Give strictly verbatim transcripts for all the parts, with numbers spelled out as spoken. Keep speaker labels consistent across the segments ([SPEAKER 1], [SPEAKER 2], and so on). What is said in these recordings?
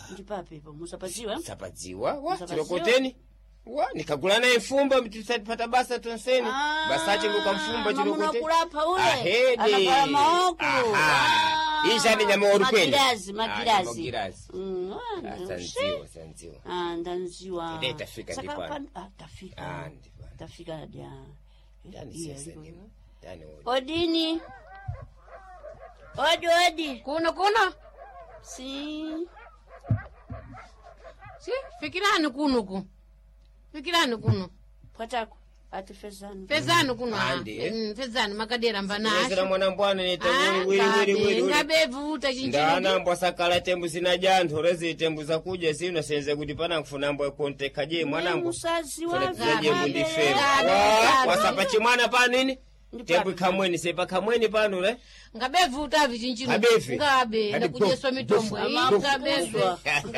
[SPEAKER 1] Ndipapepo musapadziwa?
[SPEAKER 2] Sapadziwa wa chilokoteni. Wa nikagula naye fumba mtisapata basa tonseni. Basache luka mfumba chilokoteni.
[SPEAKER 1] Kulapa ule.
[SPEAKER 2] Ahede.
[SPEAKER 1] Anapala maoku.
[SPEAKER 2] Isha ni nyama orupeni.
[SPEAKER 1] Magirazi, magirazi.
[SPEAKER 2] Magirazi.
[SPEAKER 1] Mm,
[SPEAKER 2] sanziwa, sanziwa.
[SPEAKER 1] Ah, ndanziwa.
[SPEAKER 2] Ide tafika ndipana.
[SPEAKER 1] Ah, tafika.
[SPEAKER 2] Ah, ndipana.
[SPEAKER 1] Tafika dia.
[SPEAKER 2] Yani sasa ni. Yani odi.
[SPEAKER 1] Odini. Odi odi.
[SPEAKER 3] Kuno kuno.
[SPEAKER 1] Si.
[SPEAKER 3] Si, fikirani kuno ku. Fikirani kuno.
[SPEAKER 1] Patako. Ati fezani.
[SPEAKER 3] Fezani kuno.
[SPEAKER 2] Andi.
[SPEAKER 3] Mm, fezani makadera mbana.
[SPEAKER 2] Sasa mwana mbwana nete wili wili wili.
[SPEAKER 3] Ngabevu uta chinchini.
[SPEAKER 2] Ndana mbwa sakala tembu sina janto rezi tembu za kuja si unasenze kudipana kufuna mbwa konte kaje mwana mbwa.
[SPEAKER 1] Musazi wa.
[SPEAKER 2] Tunaje mundi fe. Wasapa chimwana pa nini? Tembu kamweni sepa kamweni pano le.
[SPEAKER 3] Ngabevu uta vichinchini.
[SPEAKER 2] Ngabevi.
[SPEAKER 3] Ngabe ndakujeswa mitombo. Ngabevu.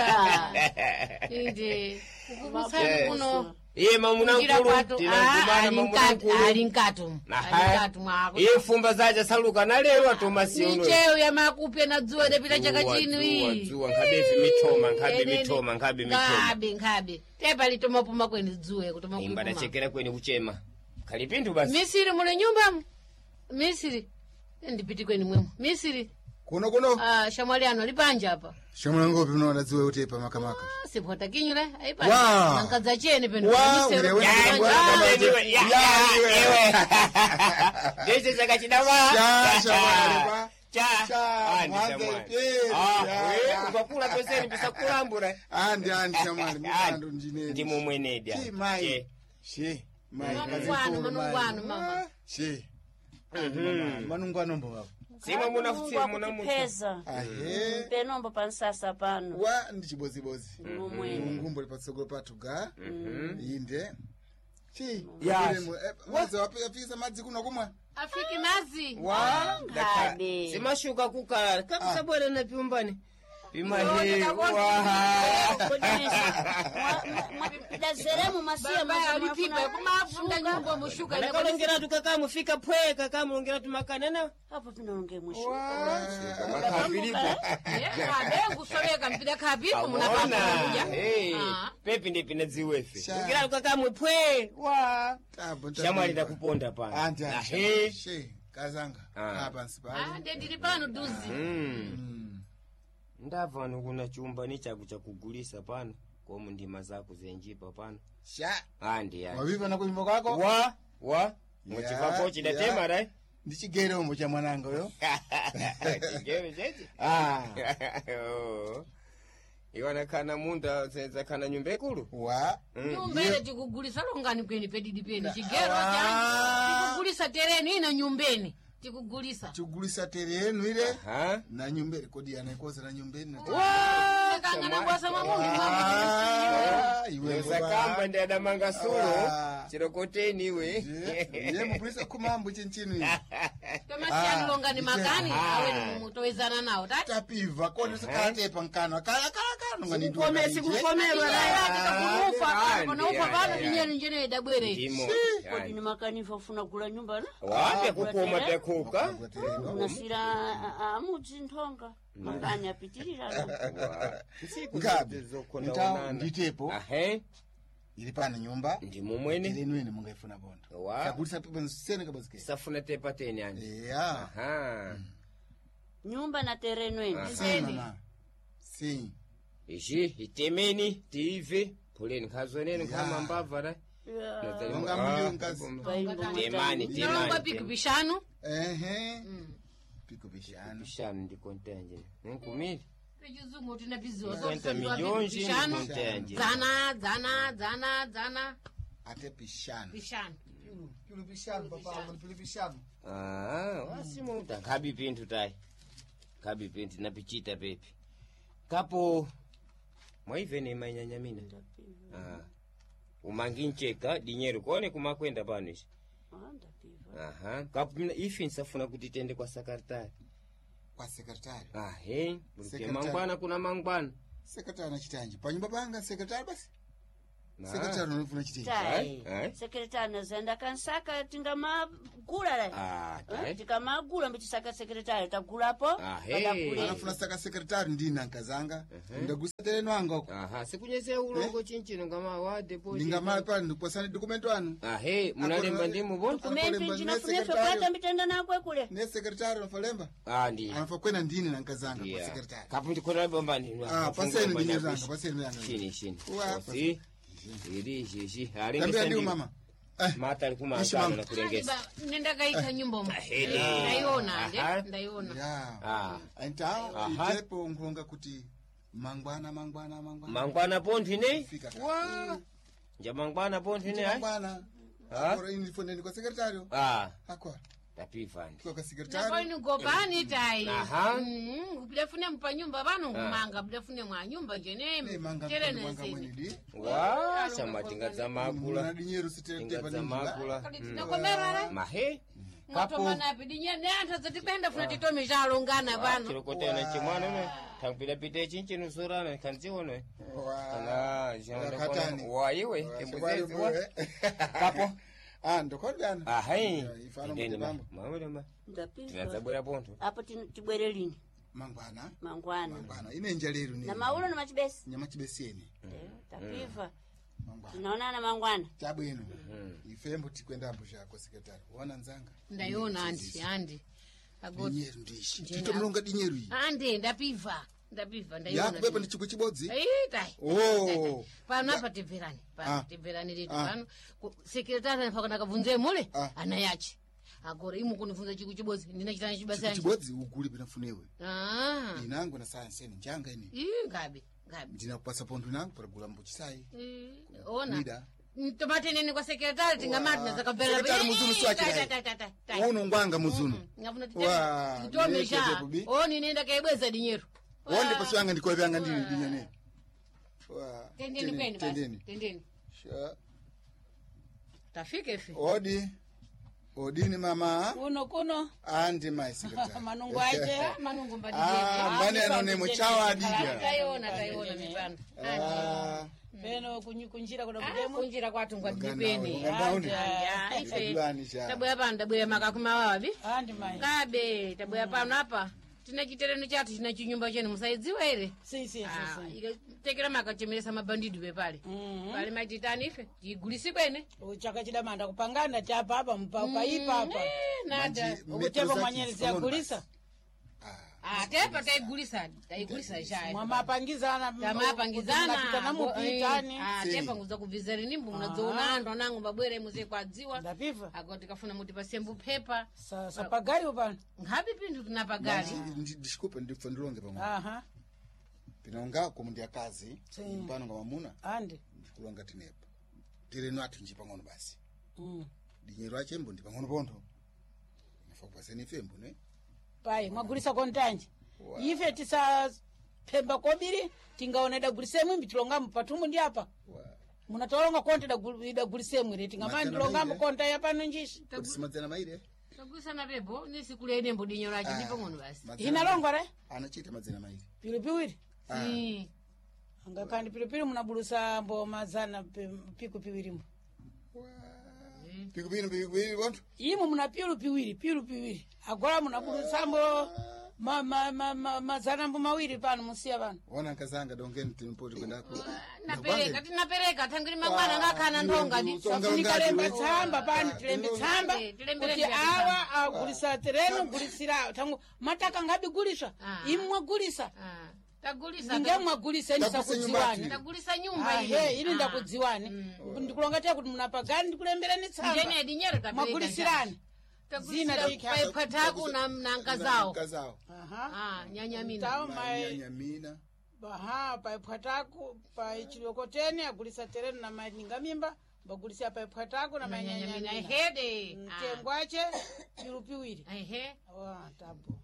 [SPEAKER 3] Inde. Kukusani kuno.
[SPEAKER 2] Iye mamuna nkulu tinangumana mamuna nkulu
[SPEAKER 3] alinkato alinkato mwako
[SPEAKER 2] iye fumba zaja saluka na lero atomasi uno
[SPEAKER 3] nicheo ya makupe na dzuwa depita chaka chino hii
[SPEAKER 2] dzuwa ngabevi mitoma ngabe mitoma ngabe mitoma
[SPEAKER 3] ngabe ngabe tepa litoma puma kweni dzuwa kutoma kupuma
[SPEAKER 2] imbada chekera kweni kuchema kalipindu basi
[SPEAKER 3] misiri mule nyumba misiri ndipiti kweni mwemo misiri
[SPEAKER 4] kuno kuno
[SPEAKER 3] ah shamwali ano lipanja hapa
[SPEAKER 4] shamwali ngopi uno nadziwe utepa makamaka
[SPEAKER 3] sipota kinyule aipa
[SPEAKER 4] wow.
[SPEAKER 3] Nankaza chene peno
[SPEAKER 4] wow.
[SPEAKER 2] Dese chaka chidama
[SPEAKER 4] cha shamwali pa
[SPEAKER 2] cha
[SPEAKER 4] cha
[SPEAKER 2] andi shamwali ah ukakula peseni bisa kulambura
[SPEAKER 4] andi andi shamwali mukando njineni
[SPEAKER 2] ndimo mwenedia
[SPEAKER 4] ki mai she mai
[SPEAKER 3] manungwano manungwano mama
[SPEAKER 4] she mhm manungwano mbo wapo
[SPEAKER 2] sima muna futsira muna
[SPEAKER 1] mupeza
[SPEAKER 4] ahe
[SPEAKER 1] penombo pansasa pano
[SPEAKER 4] wa ndichibozibozi
[SPEAKER 1] mumwene
[SPEAKER 4] ngumbo lipatsogolo patuga inde chi
[SPEAKER 2] ya
[SPEAKER 4] mwazo wapisa madzi kuno kumwa
[SPEAKER 3] afiki mazi
[SPEAKER 4] wa
[SPEAKER 1] ngabe
[SPEAKER 2] sima shuka kukala kabisa bwana na piumbani Pima hii wa
[SPEAKER 1] Pida zeremu masia
[SPEAKER 3] Alipipa kumafunda nyumba mushuka
[SPEAKER 2] na kalongera tukaka mufika pwe kaka mulongera tumakanana
[SPEAKER 1] hapo tunaongea mushuka
[SPEAKER 2] makabilipo
[SPEAKER 3] eh adengu sobeka mpida kabipo munapanga
[SPEAKER 2] eh pepi ndipi naziwefe ngira tukaka mupwe wa shamali ndakuponda pana
[SPEAKER 4] andi
[SPEAKER 2] eh
[SPEAKER 4] she kazanga hapa nsipali
[SPEAKER 3] ah ndendili pano duzi
[SPEAKER 2] ndava nukuna chumba ni chaku cha kugulisa pano kwa mundima zako zenjipa pano
[SPEAKER 4] sha
[SPEAKER 2] andi yani
[SPEAKER 4] waviva na kulimbo kako
[SPEAKER 2] wa wa mchivapo chidatema yeah. Rai
[SPEAKER 4] ndichigere ombo cha mwananga yo
[SPEAKER 2] chigere cheti
[SPEAKER 4] ah
[SPEAKER 2] iwana kana munda senza kana nyumba ekulu
[SPEAKER 4] wa
[SPEAKER 3] nyumba ile tikugulisa longani kweni pedidi peni chigero yani tikugulisa tereni na nyumbeni tikugulisa
[SPEAKER 4] tikugulisa terenu ile na nyumbeni kodi anaikoza na nyumbeni
[SPEAKER 3] wa kangana kwa sama mungu
[SPEAKER 4] ah iwe
[SPEAKER 2] sakamba ndi adamanga suro chirokoteni iwe
[SPEAKER 4] ye mupulisa kumambo chinchinu
[SPEAKER 3] kama si longani makani awe mutowezana nao tati
[SPEAKER 4] tapiva kodi sikate pankano kala kala kano ngani ndo
[SPEAKER 2] komesi kukomerwa
[SPEAKER 3] kufa kuna ufa bado ninyeni njene dabwere
[SPEAKER 1] kodi ni makani fofuna kula nyumba na
[SPEAKER 2] wapi kukoma pekuka
[SPEAKER 1] unasira amuzi ntonga mangani apitirira
[SPEAKER 4] ngabe nta nditepo
[SPEAKER 2] ahe
[SPEAKER 4] ili pana nyumba
[SPEAKER 2] ndi mumwene
[SPEAKER 4] ili nwene mungaifuna bondo kagulisa pepe nsene kabazike
[SPEAKER 2] safuna tepa teni yani
[SPEAKER 4] yeah
[SPEAKER 2] aha
[SPEAKER 1] nyumba na terenweni
[SPEAKER 4] sema si
[SPEAKER 2] ishi itemeni tv poleni khazweneni kama mbavara
[SPEAKER 4] Nonga milioni kazi
[SPEAKER 2] temani temani
[SPEAKER 3] piku pishanu
[SPEAKER 4] ehe piku pishanu
[SPEAKER 2] pishanu ndikontenje nkumili
[SPEAKER 3] Pejuzungu tunapiziwa
[SPEAKER 2] kwenta mijonji ndikontenje
[SPEAKER 3] zana zana zana zana
[SPEAKER 4] ate pishanu
[SPEAKER 3] pishanu
[SPEAKER 4] kilo pishanu baba kilo pishanu
[SPEAKER 2] ah wasimo utakabi pintu tai kabi pintu napichita pepi kapo mwaivene manyanyamina ah umangincheka dinyeru kone kumakwenda panisha aha kapuna ifi nsafuna kuti tende kwa sekretari
[SPEAKER 4] kwa sekretari
[SPEAKER 2] ah he mke mangwana kuna mangwana
[SPEAKER 4] sekretari na chitanji pa nyumba panga sekretari basi sekretari unofuna chitei
[SPEAKER 1] tai
[SPEAKER 2] Eh, eh.
[SPEAKER 1] sekretari nazanda kansaka tingamagula la
[SPEAKER 2] Ah,
[SPEAKER 1] Eh,
[SPEAKER 2] tai.
[SPEAKER 1] tikamagula mbichisaka sekretari tagulapo
[SPEAKER 2] Ah, hey.
[SPEAKER 1] padagule.
[SPEAKER 4] anafuna saka sekretari ndina nkazanga ndagusa tereno anga uko
[SPEAKER 2] Aha, sikunyesea ulongo chinchino ngama wa deposit.
[SPEAKER 4] ndingamala pano ndikwasana dokumento anu
[SPEAKER 2] Ah, hey, munalemba ndimu bon?
[SPEAKER 1] kumenti
[SPEAKER 4] Akolemba
[SPEAKER 1] njinafunefe
[SPEAKER 4] nesekretari.
[SPEAKER 1] kwata mitenda nakwe kule
[SPEAKER 4] ne sekretari unofalemba
[SPEAKER 2] Ah, ndi.
[SPEAKER 4] anafa kwena ndini na nkazanga kwa
[SPEAKER 2] Yeah.
[SPEAKER 4] sekretari
[SPEAKER 2] Kapu ndikona bomba ndi.
[SPEAKER 4] ah paseni ndinyo zanga paseni yanga
[SPEAKER 2] Shini, shini.
[SPEAKER 4] Wa,
[SPEAKER 2] Osi. Iri, shishi.
[SPEAKER 4] tambia ndiu mama eh
[SPEAKER 2] Mata alikuma
[SPEAKER 4] Ishi
[SPEAKER 2] asana
[SPEAKER 4] mama.
[SPEAKER 2] na kulengesa.
[SPEAKER 3] nenda kaika nyumba mu
[SPEAKER 2] Ahedi.
[SPEAKER 3] ndaiona
[SPEAKER 2] Aha.
[SPEAKER 3] nde ndaiona
[SPEAKER 4] ya
[SPEAKER 2] Ah.
[SPEAKER 4] antao
[SPEAKER 2] Aha.
[SPEAKER 4] itepo nkulonga kuti mangwana mangwana mangwana
[SPEAKER 2] Mangwana ponthi ne?
[SPEAKER 4] fika
[SPEAKER 2] Wa. Nja mangwana ponthi ne ai?
[SPEAKER 4] mangwana
[SPEAKER 2] Ah.
[SPEAKER 4] akora ini foneni kwa sekretari
[SPEAKER 2] Ah,
[SPEAKER 4] akwa
[SPEAKER 2] tapifani.
[SPEAKER 4] kwa kwa sekretari
[SPEAKER 3] nakoini gopani tai
[SPEAKER 2] Aha.
[SPEAKER 3] budafune mpa nyumba vanu ngumanga budafune mwa nyumba
[SPEAKER 4] eh
[SPEAKER 3] jenemi
[SPEAKER 4] manga
[SPEAKER 3] tere
[SPEAKER 4] manga mweni
[SPEAKER 3] nesini
[SPEAKER 4] di
[SPEAKER 2] Wa, chama tingadza
[SPEAKER 4] muna
[SPEAKER 2] makula.
[SPEAKER 4] dinyeru sitete
[SPEAKER 2] Tingadza
[SPEAKER 4] pani
[SPEAKER 2] makula.
[SPEAKER 3] kali tinakomerare
[SPEAKER 2] Mahe. Kapo.
[SPEAKER 3] motomanapi dinye neantha zatipenda funa titome zalongana pano
[SPEAKER 2] Chilokotena chimwana ne. Tampila pite chinchinu surana kanzione. Kana jana
[SPEAKER 4] Katani.
[SPEAKER 2] wa iwe tembuzezi wa. Kapo.
[SPEAKER 4] ah ndokodana
[SPEAKER 2] Ah, hai.
[SPEAKER 4] ifano
[SPEAKER 2] Ndeni ma.
[SPEAKER 4] mutebamba
[SPEAKER 2] Mawele ma.
[SPEAKER 1] ndapinzwa
[SPEAKER 2] Tinazabura ponto.
[SPEAKER 1] apo tin- tibwere lini
[SPEAKER 4] mangwana
[SPEAKER 1] mangwana
[SPEAKER 4] mangwana ine njalero ni
[SPEAKER 1] na maulo na machibesi
[SPEAKER 4] nyama chibesieni
[SPEAKER 1] Eh, tapiva
[SPEAKER 4] mangwana
[SPEAKER 1] tinaonana mangwana
[SPEAKER 4] chabwino ifembo tikwenda ambo chako sekretari wana nzanga
[SPEAKER 3] ndaiona andi andi agoti
[SPEAKER 4] dinyeru ndishi
[SPEAKER 3] Njena.
[SPEAKER 4] titomlonga dinyeru iyi
[SPEAKER 3] andi ndapiva ndapiva ndaiona
[SPEAKER 4] yakubepa ndi chikwi chibodzi
[SPEAKER 3] tai
[SPEAKER 4] oh
[SPEAKER 3] pano apa tibverani
[SPEAKER 4] Ah.
[SPEAKER 3] pano tibverani letu
[SPEAKER 4] Ah.
[SPEAKER 3] pano Ku- sekretari anafakana kabvunze mule
[SPEAKER 4] Ah.
[SPEAKER 3] ana yache agora imu kunivunza chiku chibodzi ndinachitana
[SPEAKER 4] chikwi
[SPEAKER 3] chibasa
[SPEAKER 4] chibodzi uguli pinafunewe
[SPEAKER 3] ah
[SPEAKER 4] inangu na sayansi eni njanga ini
[SPEAKER 3] ii ngabe ngabe
[SPEAKER 4] ndinakupasa ponto nangu paragula mbuchisayi
[SPEAKER 3] Ii, ona
[SPEAKER 4] Mida.
[SPEAKER 3] tomateneni kwa sekretari tingamati nazakabvera
[SPEAKER 4] Sekretari muzunu siwachidai. uno ngwanga muzuno
[SPEAKER 3] ngafuna
[SPEAKER 4] Wa,
[SPEAKER 3] titomesha
[SPEAKER 4] ndiyeke tepubi.
[SPEAKER 3] oni nenda kaibweza dinyero
[SPEAKER 4] wonde pasiwanga ndikovyanga ndini dinyane
[SPEAKER 3] tendeni kwenu basi
[SPEAKER 4] tendeni
[SPEAKER 3] tendeni
[SPEAKER 4] Sha.
[SPEAKER 3] tafike fi
[SPEAKER 4] odi odini mama
[SPEAKER 5] kuno kuno
[SPEAKER 4] andi mai sekretari
[SPEAKER 5] manungu aje
[SPEAKER 3] manungu
[SPEAKER 4] ah
[SPEAKER 3] mbadideni
[SPEAKER 4] mbani anone muchawa adija
[SPEAKER 3] taiona taiona mipano
[SPEAKER 4] ah
[SPEAKER 5] peno kunyi- kunjira kuda kudemo
[SPEAKER 3] kunjira kwatungwa
[SPEAKER 4] Magana
[SPEAKER 3] dipeni
[SPEAKER 4] we. Ngauni.
[SPEAKER 3] ife
[SPEAKER 4] Adulani sha.
[SPEAKER 3] tabwera pano tabwera makakumi awawabi
[SPEAKER 5] andi mai
[SPEAKER 3] kabe tabwera pano apa tina chitereno chatu china chinyumba chenu musaidziwa ere
[SPEAKER 5] si si
[SPEAKER 3] Ah,
[SPEAKER 5] si
[SPEAKER 3] ikatekera makachemeresa mabandidi be pale
[SPEAKER 5] Mhm.
[SPEAKER 3] pale maititani ife tigulisi kwene
[SPEAKER 5] uchaka chidamanda kupangana chapa apa mpaipa apa
[SPEAKER 3] Eh, nada
[SPEAKER 4] Manji-
[SPEAKER 5] ukutepa
[SPEAKER 4] metro zake
[SPEAKER 5] mwanyerezi
[SPEAKER 4] zifanana
[SPEAKER 5] yagulisa
[SPEAKER 3] Ah, tepa taigulisa taigulisa shaye
[SPEAKER 5] mwamapangizana
[SPEAKER 3] tamapangizana
[SPEAKER 5] namupitani
[SPEAKER 3] Ah,
[SPEAKER 4] Si.
[SPEAKER 3] tepa nguza kubvizari nimbo munadziona andu anangu babwere muze kwadziwa
[SPEAKER 5] ndapiva
[SPEAKER 3] agoti kafuna muti pasembu pepa
[SPEAKER 5] Sa- sapagari upano
[SPEAKER 3] ngapi pindu tunapagari
[SPEAKER 4] ndishikupe ndifa ndilonge pamwe
[SPEAKER 5] aha
[SPEAKER 4] pinaonga ko mundi akazi
[SPEAKER 5] Si.
[SPEAKER 4] mpano nga mamuna
[SPEAKER 5] andi
[SPEAKER 4] ndikulonga tinepa tireno atu nji pang'ono basi
[SPEAKER 5] Mm.
[SPEAKER 4] dinyero achembo ndi pang'ono pontho nafa kupaseni fembo ne
[SPEAKER 5] pai mwagulisa kontanji ife tisapemba kobiri tingaona idagulisa imbi tilongamu patumu ndi apa munatolonga konta idagul- idagulisa imwiri tingamani
[SPEAKER 4] Matana
[SPEAKER 5] tilongamu
[SPEAKER 4] maire.
[SPEAKER 5] konta yapano njishi
[SPEAKER 4] kusimadzana maire
[SPEAKER 3] tagwisana pepo nisikulene mbudinyo lake ndipo ngono basi
[SPEAKER 5] inalongwa re
[SPEAKER 4] anachita madzana maire
[SPEAKER 5] pilupiwiri
[SPEAKER 4] Ah.
[SPEAKER 3] Si.
[SPEAKER 5] angakandi pilipili munabulusa mbo mazana pi- piku piwirimu
[SPEAKER 4] pikupino pikupino pontho
[SPEAKER 5] imu muna pilu piwiri pilu piwiri agora munabulusa mbo ma, ma, ma, ma, mazana mbo mawiri pano musiya pano
[SPEAKER 4] ona nkazanga dongeni timpoti kwendako
[SPEAKER 3] napereka tinapereka tangiri mangwana ngakhana ndonga di
[SPEAKER 4] Songa
[SPEAKER 5] nikalemba
[SPEAKER 4] ngati we.
[SPEAKER 5] tsamba pani tilembe tsamba
[SPEAKER 3] Eh, tilembere
[SPEAKER 5] kuti
[SPEAKER 3] njani
[SPEAKER 5] awa agulisa tereno gulisira tangu mataka ngabiguliswa
[SPEAKER 3] Ah.
[SPEAKER 5] imu mwagulisa
[SPEAKER 3] Ah, tagulisa
[SPEAKER 5] inge mwagulisa
[SPEAKER 4] Tagulisa
[SPEAKER 5] ndisakudziwani
[SPEAKER 4] nyumba
[SPEAKER 3] tagulisa nyumba
[SPEAKER 5] ahe
[SPEAKER 3] ili
[SPEAKER 5] ili ndakudziwani ndikulongatia kuti munapagani ndikulembereni tsamba
[SPEAKER 3] njene dinyero tapereka
[SPEAKER 5] mwagulisirani Zina
[SPEAKER 3] tagulisa
[SPEAKER 5] tiki-
[SPEAKER 3] paipataku na nanga zawo
[SPEAKER 4] nkazao
[SPEAKER 5] aha
[SPEAKER 3] ah nyanyamina
[SPEAKER 5] tawo mai
[SPEAKER 4] nyamina
[SPEAKER 5] aha paipwataku paichilokoteni agulisa tereno na maininga mimba bagulisa paipwataku na
[SPEAKER 3] nyanyamina
[SPEAKER 5] mainyanyamina
[SPEAKER 3] hede
[SPEAKER 5] mtengwache pilupiwiri
[SPEAKER 3] ehe
[SPEAKER 5] wa tabu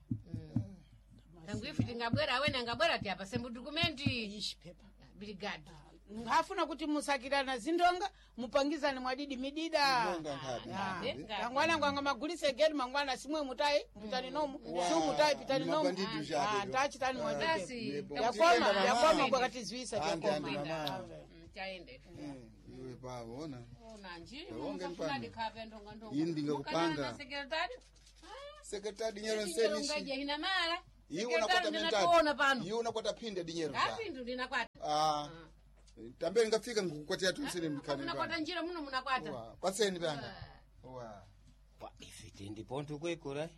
[SPEAKER 3] tangu ifi tingabwera awene angabwera ti apa sembu dokumenti
[SPEAKER 5] ishi pepa
[SPEAKER 3] biligadi
[SPEAKER 5] hafuna kuti musakirana zindonga mupangizane mwadidi midida
[SPEAKER 4] Ndonga ngapi?
[SPEAKER 5] Ah.
[SPEAKER 3] Ngapi?
[SPEAKER 5] mangwana ngwanga magulise gedi mangwana simwe mutai pitani nomu su mutai pitani nomu
[SPEAKER 4] Mabandidi zvabe.
[SPEAKER 5] Ah, tachitani mwadidi
[SPEAKER 3] basi
[SPEAKER 4] Nebo.
[SPEAKER 5] yakoma
[SPEAKER 4] Mama.
[SPEAKER 5] yakoma kwakatizwisa
[SPEAKER 4] Andi, andi,
[SPEAKER 5] yakoma
[SPEAKER 4] mama.
[SPEAKER 5] Ave.
[SPEAKER 3] chaende
[SPEAKER 4] iwe paona
[SPEAKER 3] nanji
[SPEAKER 4] Wonge
[SPEAKER 3] mufuna
[SPEAKER 4] mpano.
[SPEAKER 3] dikhape ndonga ndonga
[SPEAKER 4] Iyi ndingakupanga.
[SPEAKER 3] sekretari
[SPEAKER 4] sekretari dinyero
[SPEAKER 3] ngaje
[SPEAKER 4] nseni
[SPEAKER 3] hina mala
[SPEAKER 4] iwe unakwata
[SPEAKER 3] ndinatuona
[SPEAKER 4] mentali
[SPEAKER 3] pano
[SPEAKER 4] iwe unakwata pinde dinyero
[SPEAKER 3] ngapi ndu ndinakwata
[SPEAKER 4] ah tambeni ngafika ngikukwatia tusini mkani
[SPEAKER 3] munakwata njira muno munakwata
[SPEAKER 4] wa paseni banga wa
[SPEAKER 2] Kwa ifite ndiponto kwekora.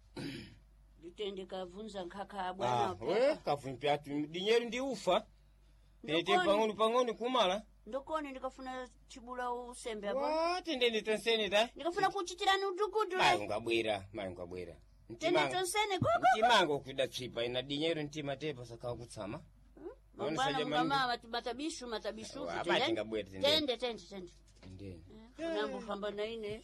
[SPEAKER 1] Litende kavunza nkaka
[SPEAKER 2] Ah,
[SPEAKER 1] bwana.
[SPEAKER 2] we kavunja tu dinyeru ndi ufa. Pete
[SPEAKER 1] Ndokoni.
[SPEAKER 2] pangoni pangoni kumala.
[SPEAKER 1] Ndokoni ndikafuna chibula usembe apa.
[SPEAKER 2] Wa tende tonsene ta.
[SPEAKER 1] Ndikafuna kuchitirani utukutu
[SPEAKER 2] Mayi
[SPEAKER 1] le.
[SPEAKER 2] ngabwera, mayi ngabwera.
[SPEAKER 1] Tende
[SPEAKER 2] Ntimanga.
[SPEAKER 1] tonsene gogo.
[SPEAKER 2] Ntimango kuda tsipa ina dinyeru ntima tepa saka kutsama. Maona
[SPEAKER 1] Bwana
[SPEAKER 2] saja
[SPEAKER 1] mama mati- matabishu matabishu.
[SPEAKER 2] Wa,
[SPEAKER 1] tende.
[SPEAKER 2] abati ngabwera tende.
[SPEAKER 1] Tende tende tende.
[SPEAKER 2] Ndeni.
[SPEAKER 1] Unambo famba na ine.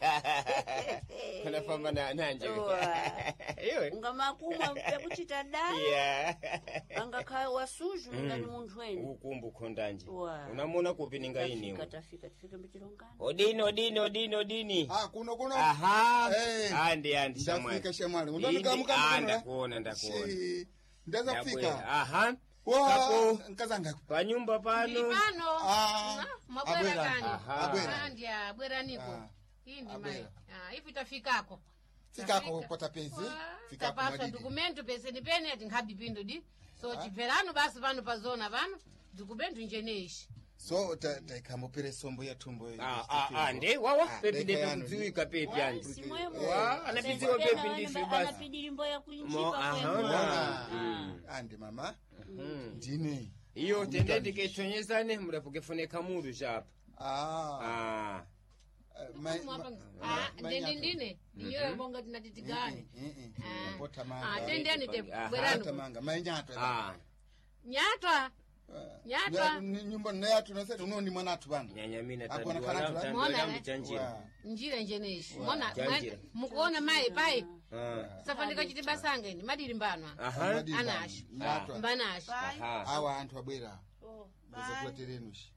[SPEAKER 2] Kana famba na nanje.
[SPEAKER 1] Wa.
[SPEAKER 2] Iwe.
[SPEAKER 1] Ngamakumwa pekuchita da.
[SPEAKER 2] Yeah.
[SPEAKER 1] Angakaya wasuju ngani muntu wenu.
[SPEAKER 2] Ukumbu kondanje.
[SPEAKER 1] Wa.
[SPEAKER 2] Unamona kupininga ini.
[SPEAKER 1] Tafika tafika tafika mbichilongana.
[SPEAKER 2] Odini odini odini odini.
[SPEAKER 4] ah kuno kuno
[SPEAKER 2] Aha.
[SPEAKER 4] Eh.
[SPEAKER 2] Andi andi shamwali.
[SPEAKER 4] ndafika shamwali
[SPEAKER 2] Indi-
[SPEAKER 4] undonika
[SPEAKER 2] ah,
[SPEAKER 4] mukamuna
[SPEAKER 2] ndakuona ndakuona.
[SPEAKER 4] ndaza
[SPEAKER 2] Ndabwera.
[SPEAKER 4] kufika
[SPEAKER 2] Aha.
[SPEAKER 4] wa
[SPEAKER 2] Kapo
[SPEAKER 4] nkazanga
[SPEAKER 2] panyumba pano.
[SPEAKER 3] pano
[SPEAKER 4] ah
[SPEAKER 3] mabwera
[SPEAKER 4] abwera.
[SPEAKER 3] kani
[SPEAKER 2] Aha.
[SPEAKER 4] Abwera.
[SPEAKER 3] ndia bwera niko
[SPEAKER 4] Ah.
[SPEAKER 3] hii ndi
[SPEAKER 4] Abwera.
[SPEAKER 3] mai ah ifi tafikako
[SPEAKER 4] fikako pata pezi fikako
[SPEAKER 3] tapasa
[SPEAKER 4] madidi
[SPEAKER 3] dokumento peseni pene ati nkhabi pindo di so chibverano basi pano pazona pano dokumento njeneshi
[SPEAKER 4] so taikambopere sombo ya tumbo
[SPEAKER 2] Ah ah ah ndi wawa
[SPEAKER 4] Ah,
[SPEAKER 2] pepi
[SPEAKER 4] deka
[SPEAKER 2] de
[SPEAKER 4] yanu,
[SPEAKER 2] kudziwika pepi yani.
[SPEAKER 1] Simwemo.
[SPEAKER 2] Wa anapidziwa pepi ndife basi.
[SPEAKER 1] Anapidiri mboya
[SPEAKER 2] Mo
[SPEAKER 1] kuinchipa
[SPEAKER 2] aha.
[SPEAKER 1] kwenu.
[SPEAKER 2] Mm.
[SPEAKER 4] andi mama
[SPEAKER 2] Mm.
[SPEAKER 4] ndine
[SPEAKER 2] Iyo tende tikechonyezane mudapokefoneka muru chapa.
[SPEAKER 4] ah
[SPEAKER 2] Ah.
[SPEAKER 4] mai
[SPEAKER 3] ndende ndine niyo bonga tinatitigane
[SPEAKER 4] pota
[SPEAKER 3] ah
[SPEAKER 4] manga
[SPEAKER 3] tendeni te
[SPEAKER 2] Aha.
[SPEAKER 3] bwerano
[SPEAKER 4] pota manga mai nyato
[SPEAKER 2] Ah.
[SPEAKER 3] nyatwa nyatwa
[SPEAKER 4] nyumba nayatu nasete unondi mwanatu bana
[SPEAKER 2] Nyanyamina
[SPEAKER 4] Akona
[SPEAKER 2] tadiwala
[SPEAKER 4] kanatu, eh?
[SPEAKER 3] Mona,
[SPEAKER 2] tadiwala
[SPEAKER 3] eh?
[SPEAKER 2] mchanjira.
[SPEAKER 4] Wa.
[SPEAKER 3] njira njeneshi mona
[SPEAKER 2] Chanjira.
[SPEAKER 3] mukuona mai pai
[SPEAKER 2] Ah.
[SPEAKER 3] safandika chitibasangeni madiri mbanwa
[SPEAKER 2] Aha.
[SPEAKER 3] Anashi.
[SPEAKER 4] nyatwa
[SPEAKER 3] mbanashi
[SPEAKER 2] Aha.
[SPEAKER 4] awa anthu abwera
[SPEAKER 1] Oh.
[SPEAKER 4] kuzakuleterenushi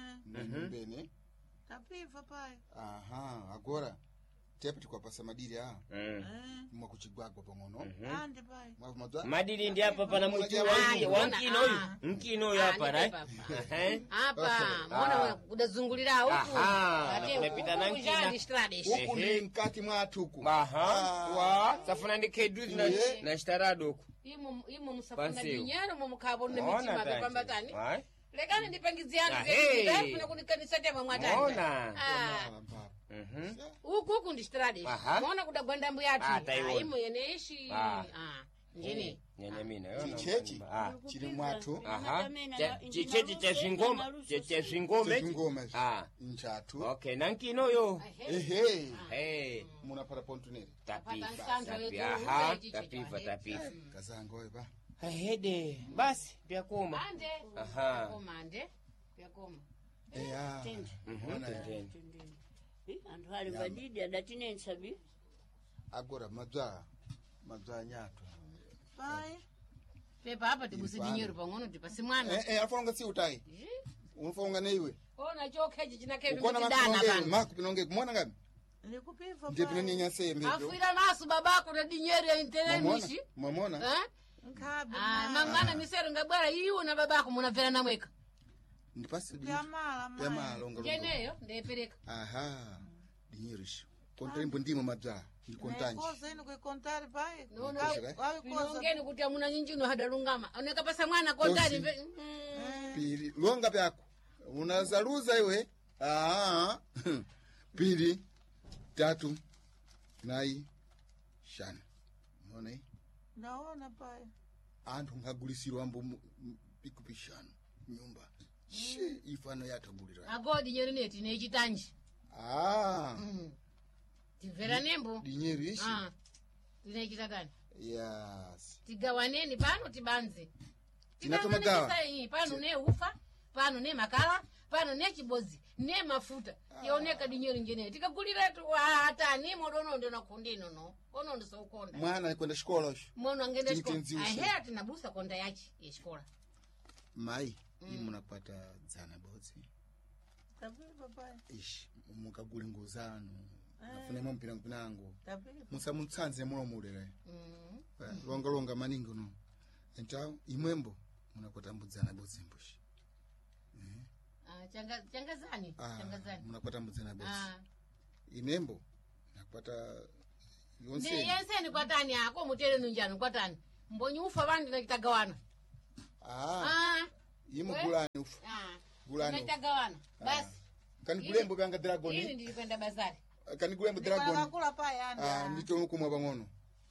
[SPEAKER 4] mbene
[SPEAKER 6] Tapiva pai.
[SPEAKER 4] aha agora tepe tikwapasa madiri a
[SPEAKER 2] Mm.
[SPEAKER 4] mwakuchigwagwa pang'ono
[SPEAKER 6] Andi pai.
[SPEAKER 4] mwakumadzwa
[SPEAKER 2] Madiri ndi apa pana muti
[SPEAKER 4] Ah,
[SPEAKER 2] wanki
[SPEAKER 3] mbona,
[SPEAKER 2] wankino uyu.
[SPEAKER 3] ah.
[SPEAKER 2] Mkino uyu
[SPEAKER 3] Ah,
[SPEAKER 2] apa right?
[SPEAKER 3] ndipe
[SPEAKER 2] Eh?
[SPEAKER 3] apa
[SPEAKER 2] Ah.
[SPEAKER 3] mona kudazungulira huku
[SPEAKER 2] Aha,
[SPEAKER 3] Ate
[SPEAKER 2] kunapita
[SPEAKER 3] huku
[SPEAKER 2] nankina.
[SPEAKER 3] kujali stradish.
[SPEAKER 4] uku
[SPEAKER 2] Ehe.
[SPEAKER 4] ndi mkati mwathuku
[SPEAKER 2] Aha. Wa safuna ndi keduzi na
[SPEAKER 4] Iye.
[SPEAKER 2] na shtaradoko.
[SPEAKER 3] imo imo musafuna
[SPEAKER 2] Pansiu.
[SPEAKER 3] dinyero mu mukabo ne
[SPEAKER 2] Mona
[SPEAKER 3] mitima
[SPEAKER 2] tanje.
[SPEAKER 3] bepambatani
[SPEAKER 2] Hai.
[SPEAKER 3] lekani ndipangiziani
[SPEAKER 2] Ah, hey.
[SPEAKER 3] zedi kuna kunikanisa tema mwatani
[SPEAKER 2] Mona.
[SPEAKER 3] ah
[SPEAKER 2] Mhm.
[SPEAKER 3] huku huku ndi stradish
[SPEAKER 2] Aha.
[SPEAKER 3] mona kudagwanda mbuyati
[SPEAKER 2] Ah, taiwona.
[SPEAKER 3] imo yeneshi
[SPEAKER 2] Ah.
[SPEAKER 3] ah njeni
[SPEAKER 2] Nyanyamina yona.
[SPEAKER 4] Chichechi.
[SPEAKER 2] Ah.
[SPEAKER 4] chiri mwathu
[SPEAKER 2] Aha. Chichechi cha zvingoma, cha zvingoma.
[SPEAKER 4] zvingoma
[SPEAKER 2] Ah.
[SPEAKER 4] nchathu
[SPEAKER 2] Okay, nankino yo.
[SPEAKER 4] ehe
[SPEAKER 2] Hey.
[SPEAKER 4] munapata pontuneri
[SPEAKER 2] Tapifa.
[SPEAKER 3] Pata
[SPEAKER 2] Tapi.
[SPEAKER 3] nsantho
[SPEAKER 2] Aha.
[SPEAKER 3] yetu,
[SPEAKER 2] Tapifa,
[SPEAKER 3] chichechi.
[SPEAKER 2] tapifa.
[SPEAKER 4] kazangoyo pa
[SPEAKER 2] Ahede. Basi, byakoma.
[SPEAKER 3] ande
[SPEAKER 2] Aha.
[SPEAKER 3] yakoma ande yakoma
[SPEAKER 4] eya
[SPEAKER 2] Mhm.
[SPEAKER 4] Ona ya.
[SPEAKER 2] Tendeni.
[SPEAKER 1] Antu ali badidi adatinensa bi.
[SPEAKER 4] agora madzwa madzwa nyathu
[SPEAKER 6] Pai.
[SPEAKER 3] pepa apa tibuse dinyero pang'ono tipasi mwana
[SPEAKER 4] eh eh afonga si utai unafonga neiwe
[SPEAKER 3] ona chokhechi chinakevi
[SPEAKER 4] ukona
[SPEAKER 3] mutidana
[SPEAKER 4] makupinonge
[SPEAKER 3] pano
[SPEAKER 4] makupinonge kumona ngapi
[SPEAKER 6] Ndikupiva
[SPEAKER 4] ndipine
[SPEAKER 6] pai.
[SPEAKER 4] ninyasembe
[SPEAKER 3] afwira nasu babako na dinyero ya
[SPEAKER 4] mwamona
[SPEAKER 3] interemishi
[SPEAKER 4] mwamona
[SPEAKER 3] eh
[SPEAKER 6] Nkabi.
[SPEAKER 3] ah mangana misero ngabwera iwo na babako munamvera namweka
[SPEAKER 4] ndipasi
[SPEAKER 6] Pyamala mai.
[SPEAKER 4] pyamalonga
[SPEAKER 3] jeneyo ndepereka
[SPEAKER 4] aha dinyerisho kontarimbo ndimo madzwa ndikontanji
[SPEAKER 6] Koza ino kuikontari pai.
[SPEAKER 3] Nono.
[SPEAKER 6] Wawi koza.
[SPEAKER 3] pinongeni kuti amuna nyinjino hadalungama oneka pasa mwana kontani
[SPEAKER 4] Tosi. pili longa pyako unazaluza iwe aha pili tatu nayi shana unaona hii
[SPEAKER 6] Naona pai.
[SPEAKER 4] anthu ngagulisirwa mbo pikupishano nyumba she ifano yatagulira
[SPEAKER 3] ago dinyero neti nechitanji
[SPEAKER 4] ah
[SPEAKER 3] timvera nembo
[SPEAKER 4] dinyerishi
[SPEAKER 3] ah tinechitatani
[SPEAKER 4] yes
[SPEAKER 3] tigawaneni pano tibanze
[SPEAKER 4] Tinatomagawa.
[SPEAKER 3] Tigawaneni pano ne ufa pano ne makala pano ne chibozi ne mafuta yaoneka dinyero njeneyo tikaguliretu atani modonondo nakundino no onondo saukonda
[SPEAKER 4] mwana kwenda xikola xo
[SPEAKER 3] mono angende xikola
[SPEAKER 4] Tinitenziwa
[SPEAKER 3] ahe tinabusa konda yachi yexikola
[SPEAKER 4] mai imunapata dzana bodzi
[SPEAKER 6] Tapiva pai.
[SPEAKER 4] ishi mukagule nguzano afunemo mpira mpinango
[SPEAKER 6] Tapiva.
[SPEAKER 4] musamutsanze mulomulere
[SPEAKER 3] Mm.
[SPEAKER 4] longa longa maningi no entawo imwembo munakotambudzana bodzi mbushi
[SPEAKER 3] Ah, changa changazani
[SPEAKER 4] Ah,
[SPEAKER 3] changazani
[SPEAKER 4] munapata mbudzana besi.
[SPEAKER 3] ah
[SPEAKER 4] Inembo napata
[SPEAKER 3] ni
[SPEAKER 4] yonse.
[SPEAKER 3] yense ni kwatani ako mutere nunjani kwatani mbonyi ufa bandi na kitagawana
[SPEAKER 4] Ah,
[SPEAKER 3] ah
[SPEAKER 4] imo
[SPEAKER 3] we?
[SPEAKER 4] gulani ufu.
[SPEAKER 3] ah
[SPEAKER 4] Gulani.
[SPEAKER 3] na kitagawana basi
[SPEAKER 4] Kani kulembo byanga dragon.
[SPEAKER 3] ili ndilikwenda bazari
[SPEAKER 4] Kani kulembo dragon.
[SPEAKER 6] Ndikakula paya anda.
[SPEAKER 4] Ah, ndito kumwa bangono.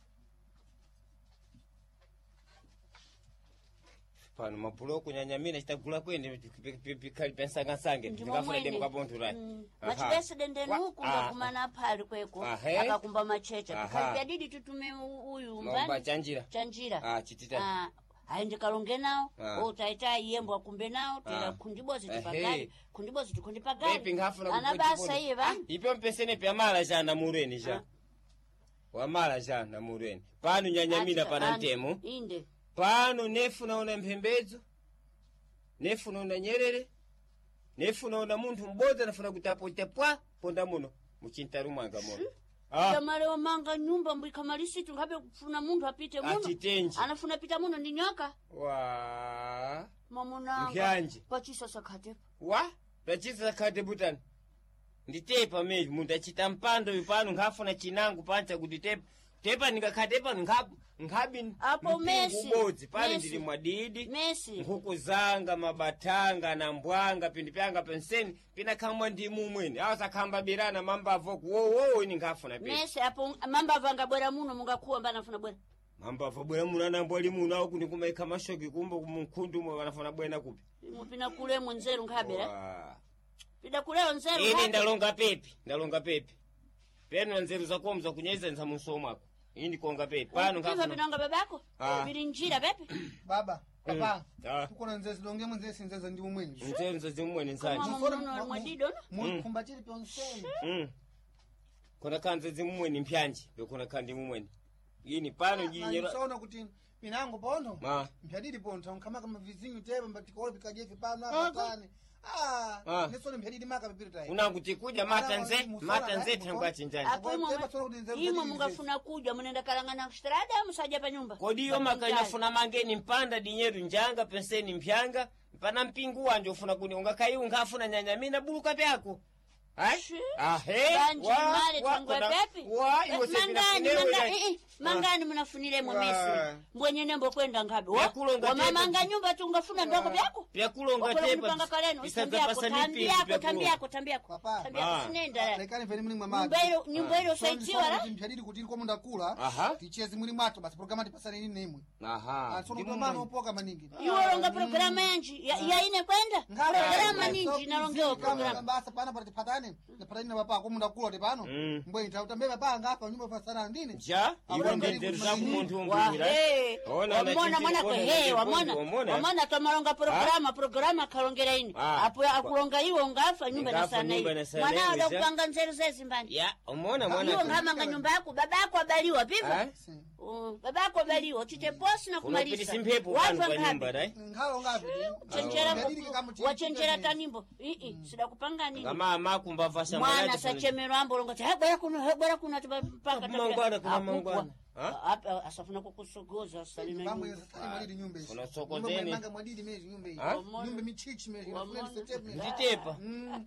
[SPEAKER 2] pano mapulo kunyanyamina chitakula kwende pikali pensangasange ndikafuna demo kaponturani
[SPEAKER 1] machipesidende nuku ndakumana phali kweko
[SPEAKER 2] Ahe.
[SPEAKER 1] akakumba machecha
[SPEAKER 2] Aha.
[SPEAKER 1] pikali pyadidi tutume u- uyu
[SPEAKER 2] mamba
[SPEAKER 1] mbani
[SPEAKER 2] chanjira
[SPEAKER 1] chanjira
[SPEAKER 2] ah chitita
[SPEAKER 1] Ah, ayi ndikalonge nawo
[SPEAKER 2] Ah.
[SPEAKER 1] utaita iyembo akumbe nawo tera
[SPEAKER 2] Ah.
[SPEAKER 1] khundibozi
[SPEAKER 2] Ehe.
[SPEAKER 1] tipagali khundibozi tikhundi
[SPEAKER 2] pepi
[SPEAKER 1] pagali
[SPEAKER 2] ngafuna
[SPEAKER 1] ana basa iye vanu
[SPEAKER 2] ipo mpesene pya mala jana mureni ja
[SPEAKER 1] Ah.
[SPEAKER 2] wamala jana mureni pano nyanyamina pana ntemo
[SPEAKER 1] inde
[SPEAKER 2] pano nefuna una mpembedzo nefuna una nyerere nefuna una munthu mbodza nafuna kutapote pwa ponda muno muchintaru mwanga mono ah
[SPEAKER 1] kamale wamanga nyumba mbwikamalisiti ngabe kufuna munthu apite muno
[SPEAKER 2] atitenji
[SPEAKER 1] anafuna pita muno ndi nyoka
[SPEAKER 2] wa
[SPEAKER 1] mamunanga
[SPEAKER 2] Mhyanje.
[SPEAKER 1] pachisasa khatepo
[SPEAKER 2] wa tachisa khate butani nditepa meji munthu achita mpando uyu pano nkhafuna chinango pancha kuti tepa tepa ndingakhate pano nkhabu nkhabi
[SPEAKER 1] Apo Messi.
[SPEAKER 2] ubodzi pale
[SPEAKER 1] Messi.
[SPEAKER 2] ndili mwadidi
[SPEAKER 1] Messi
[SPEAKER 2] nkhuku zanga mabatanga na mbwanga pindi pyanga penseni pinakhamwa ndi mumweni awa sakhamba birana mambavo kuwowowo ini nkhafuna pena
[SPEAKER 1] Messi apo mambava angabwera muno mungakuwa mbana afuna bwera
[SPEAKER 2] mambavo bwera muno anambwali muno awo kuti kumaikha mashoki kumbo munkhundu mwe wanafuna bwena kupi
[SPEAKER 1] pina kulemo nzeru nkhabera
[SPEAKER 2] Wa.
[SPEAKER 1] pida kuleo nzeru
[SPEAKER 2] ine
[SPEAKER 1] nkhabe.
[SPEAKER 2] ndalonga pepi ndalonga pepi peno nzeru zakomza kunyeza nza munso mwako ini ndikonga pepi pano
[SPEAKER 1] Piva
[SPEAKER 2] nkhafuna
[SPEAKER 1] pinanga babako
[SPEAKER 2] Ah.
[SPEAKER 1] bili njira pepe
[SPEAKER 4] Baba, papa.
[SPEAKER 2] Ah.
[SPEAKER 4] Tukona nzezi donge munzezi nzeza ndi mumweni.
[SPEAKER 2] nzeru zazimumweni nsanje
[SPEAKER 1] mama
[SPEAKER 4] Mufora-
[SPEAKER 1] muno
[SPEAKER 4] mu-
[SPEAKER 1] mwadido no
[SPEAKER 4] Mu kumbatiri pyonseni.
[SPEAKER 2] Mm. Kona kanze zimumweni mpyanji bekona kandi mumweni ini pano jinyera
[SPEAKER 4] Saona kuti pinango pono.
[SPEAKER 2] ma
[SPEAKER 4] Mphadidi pono nkama kama vizinyu teba mbatikolo pikajefi pano
[SPEAKER 2] Ah.
[SPEAKER 4] hapa tani. Ah,
[SPEAKER 2] Ah.
[SPEAKER 4] nesone mphadidi maka pipiri tai.
[SPEAKER 2] unanguti kuja matanze matanze tangwa chinjanja
[SPEAKER 1] apo imwe
[SPEAKER 4] Teba sono kuti nzeru
[SPEAKER 1] imwe
[SPEAKER 4] zazili
[SPEAKER 1] mungafuna kuja munenda kalangana kustrada musaja pa nyumba
[SPEAKER 2] kodi iyo makanyafuna mangeni mpanda dinyeru njanga penseni mpyanga pana mpingu wanje ufuna kuni ungakai ungafuna nyanyamina buluka pyako ai
[SPEAKER 1] Shi.
[SPEAKER 2] ahe
[SPEAKER 1] banji male tangwa
[SPEAKER 2] kona-
[SPEAKER 1] pepe
[SPEAKER 2] wa iwe
[SPEAKER 1] mangani
[SPEAKER 2] sepinafunewe
[SPEAKER 1] mangani
[SPEAKER 2] ya-
[SPEAKER 1] eh, eh, mangani munafunire mwe
[SPEAKER 2] Wa.
[SPEAKER 1] Messi mbwenye nembo kwenda ngabe wa
[SPEAKER 2] Yakulonga tete.
[SPEAKER 1] wamamanga nyumba tungafuna ndoko byako
[SPEAKER 2] pyakulonga
[SPEAKER 1] Wakola
[SPEAKER 2] tepa
[SPEAKER 1] kunipanga kaleno
[SPEAKER 2] isadzapasa
[SPEAKER 1] tambiyako
[SPEAKER 2] mipindu
[SPEAKER 1] tambiyako
[SPEAKER 2] pyakulonga
[SPEAKER 1] tambiyako tambiyako
[SPEAKER 4] Papa.
[SPEAKER 1] tambiyako
[SPEAKER 2] Ah.
[SPEAKER 1] sinenda
[SPEAKER 4] Lekani mpheni muli mwamaka.
[SPEAKER 1] nyumba ilo nyumba ilo saitiwa la
[SPEAKER 4] Mphadidi kuti liko munda kula.
[SPEAKER 2] Aha.
[SPEAKER 4] Tichezi muli mwato basi programa tipasane nini nemwe.
[SPEAKER 2] aha
[SPEAKER 4] Ah, sono
[SPEAKER 2] Ndimu-
[SPEAKER 4] tomano opoka maningi.
[SPEAKER 1] iwolonga programa yanji ya, ya ine kwenda programa ninji nalongewa programa
[SPEAKER 4] basa pana pati patane napatani na papa kumunda kula te pano
[SPEAKER 2] Mm.
[SPEAKER 4] mbwe tautambe papa ngapa nyumba fasana ndini
[SPEAKER 2] ja
[SPEAKER 4] Apo
[SPEAKER 2] iwe
[SPEAKER 4] ngari
[SPEAKER 2] nderu
[SPEAKER 4] kuti
[SPEAKER 2] zaku
[SPEAKER 4] mazinyi.
[SPEAKER 2] muntu
[SPEAKER 1] Wa,
[SPEAKER 2] umbira
[SPEAKER 1] he.
[SPEAKER 2] Ona,
[SPEAKER 1] wamona
[SPEAKER 2] ona,
[SPEAKER 1] mwana
[SPEAKER 2] chinchiri,
[SPEAKER 1] kwe he
[SPEAKER 2] ona,
[SPEAKER 1] wamona
[SPEAKER 2] wamona.
[SPEAKER 1] wamona tomalonga programa programa kalongera ini
[SPEAKER 2] Ah.
[SPEAKER 1] apo akulonga iwo ngafa nyumba na
[SPEAKER 2] Ngafa
[SPEAKER 1] sana
[SPEAKER 2] nyumba
[SPEAKER 1] iyi
[SPEAKER 2] na sana
[SPEAKER 1] mwana
[SPEAKER 2] iyi,
[SPEAKER 1] wada
[SPEAKER 2] ja.
[SPEAKER 1] kupanga nzeru zezi mbani
[SPEAKER 2] ya umona
[SPEAKER 1] iwo
[SPEAKER 2] mwana
[SPEAKER 1] ngamanga nyumba yako baba yako abaliwa
[SPEAKER 2] Ah?
[SPEAKER 1] piva Uh, baba yako abaliwa uchite posi na
[SPEAKER 2] unapitisa
[SPEAKER 1] kumalisa
[SPEAKER 2] mphepo
[SPEAKER 1] Watu
[SPEAKER 2] pano pa
[SPEAKER 1] wangapi?
[SPEAKER 2] nyumba dai
[SPEAKER 4] ngalo ngapi
[SPEAKER 1] Chenjera
[SPEAKER 4] Mphadidi
[SPEAKER 1] ku-
[SPEAKER 4] kikamu chini
[SPEAKER 1] wachenjera
[SPEAKER 4] chini.
[SPEAKER 1] tanimbo ii sida kupanga nini
[SPEAKER 2] ngama makumba vasha
[SPEAKER 1] mwana sachemerwa ambolonga ti hebwera kuno hebwera kuno tipanga
[SPEAKER 2] Mangwana, kuna mangwana.
[SPEAKER 1] asafuna kukusogoza salina
[SPEAKER 4] Bamwe
[SPEAKER 1] nyumba
[SPEAKER 4] sasa mwalidi nyumba hizi.
[SPEAKER 2] Unasokozeni.
[SPEAKER 4] Nyumba manga mwalidi mezi nyumba hii.
[SPEAKER 2] Ah?
[SPEAKER 4] Nyumba michichi mezi.
[SPEAKER 1] Wamona.
[SPEAKER 2] nditepa
[SPEAKER 4] Mm.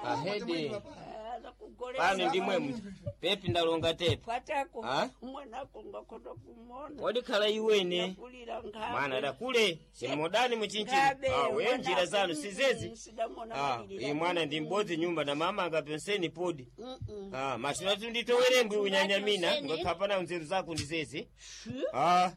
[SPEAKER 2] ahede
[SPEAKER 1] kugolera
[SPEAKER 2] pano ndimwe pepi ndalonga tepa
[SPEAKER 1] kwatako
[SPEAKER 2] Ah?
[SPEAKER 1] mwanako ngakoda kumona
[SPEAKER 2] wadikhala iwene
[SPEAKER 1] kulira
[SPEAKER 2] mwana dakule simodani muchinchiri awe njira zanu sizezi Ah, iyi mwana ndi mbodzi nyumba na mama angapenseni podi Ah, machina tunditowere mbwi unyanyamina ngakhapana nzeru zako ndizezi Ah,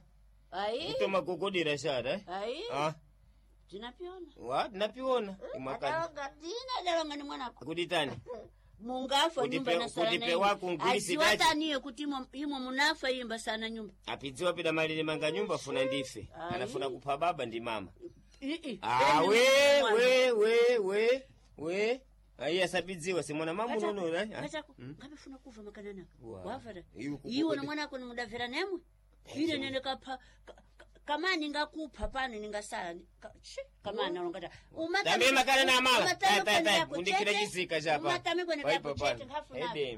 [SPEAKER 1] ai
[SPEAKER 2] utoma gogodera shada eh?
[SPEAKER 1] ai
[SPEAKER 2] Ah,
[SPEAKER 1] tinapiona
[SPEAKER 2] wa napiona imwakati
[SPEAKER 1] akalonga tina dalonga ni mwanako
[SPEAKER 2] kuditani
[SPEAKER 1] mungafa
[SPEAKER 2] Kuti
[SPEAKER 1] nyumba
[SPEAKER 2] pe-
[SPEAKER 1] na
[SPEAKER 2] kuti
[SPEAKER 1] sana
[SPEAKER 2] pe wako ngulisi dachi.
[SPEAKER 1] asiwataniye kuti imo- imo munafa yimba sana nyumba
[SPEAKER 2] apidziwa pida malire manga nyumba funa ndife
[SPEAKER 1] Ai.
[SPEAKER 2] anafuna kupha baba ndi mama
[SPEAKER 1] Ii,
[SPEAKER 2] Ah,
[SPEAKER 1] eni
[SPEAKER 2] we
[SPEAKER 1] mwana.
[SPEAKER 2] we we we we ayi asapidziwa simona
[SPEAKER 1] Kata-
[SPEAKER 2] mamunono
[SPEAKER 1] katako, ngabifuna kuva makanana
[SPEAKER 2] Wa.
[SPEAKER 1] wavara
[SPEAKER 2] Iwe kuko-
[SPEAKER 1] iwo na mwanako nimudavira nemwe ile nene kapha ka- ka- kama ningakupha pano ningasala ni- ka- shi, kama nalongata
[SPEAKER 2] tambe makana na mala ta ta ta kundikira chisika chapa
[SPEAKER 1] umatami kwene
[SPEAKER 2] Waipa
[SPEAKER 1] kako
[SPEAKER 2] pano.
[SPEAKER 1] chete ngafuna
[SPEAKER 2] Hede.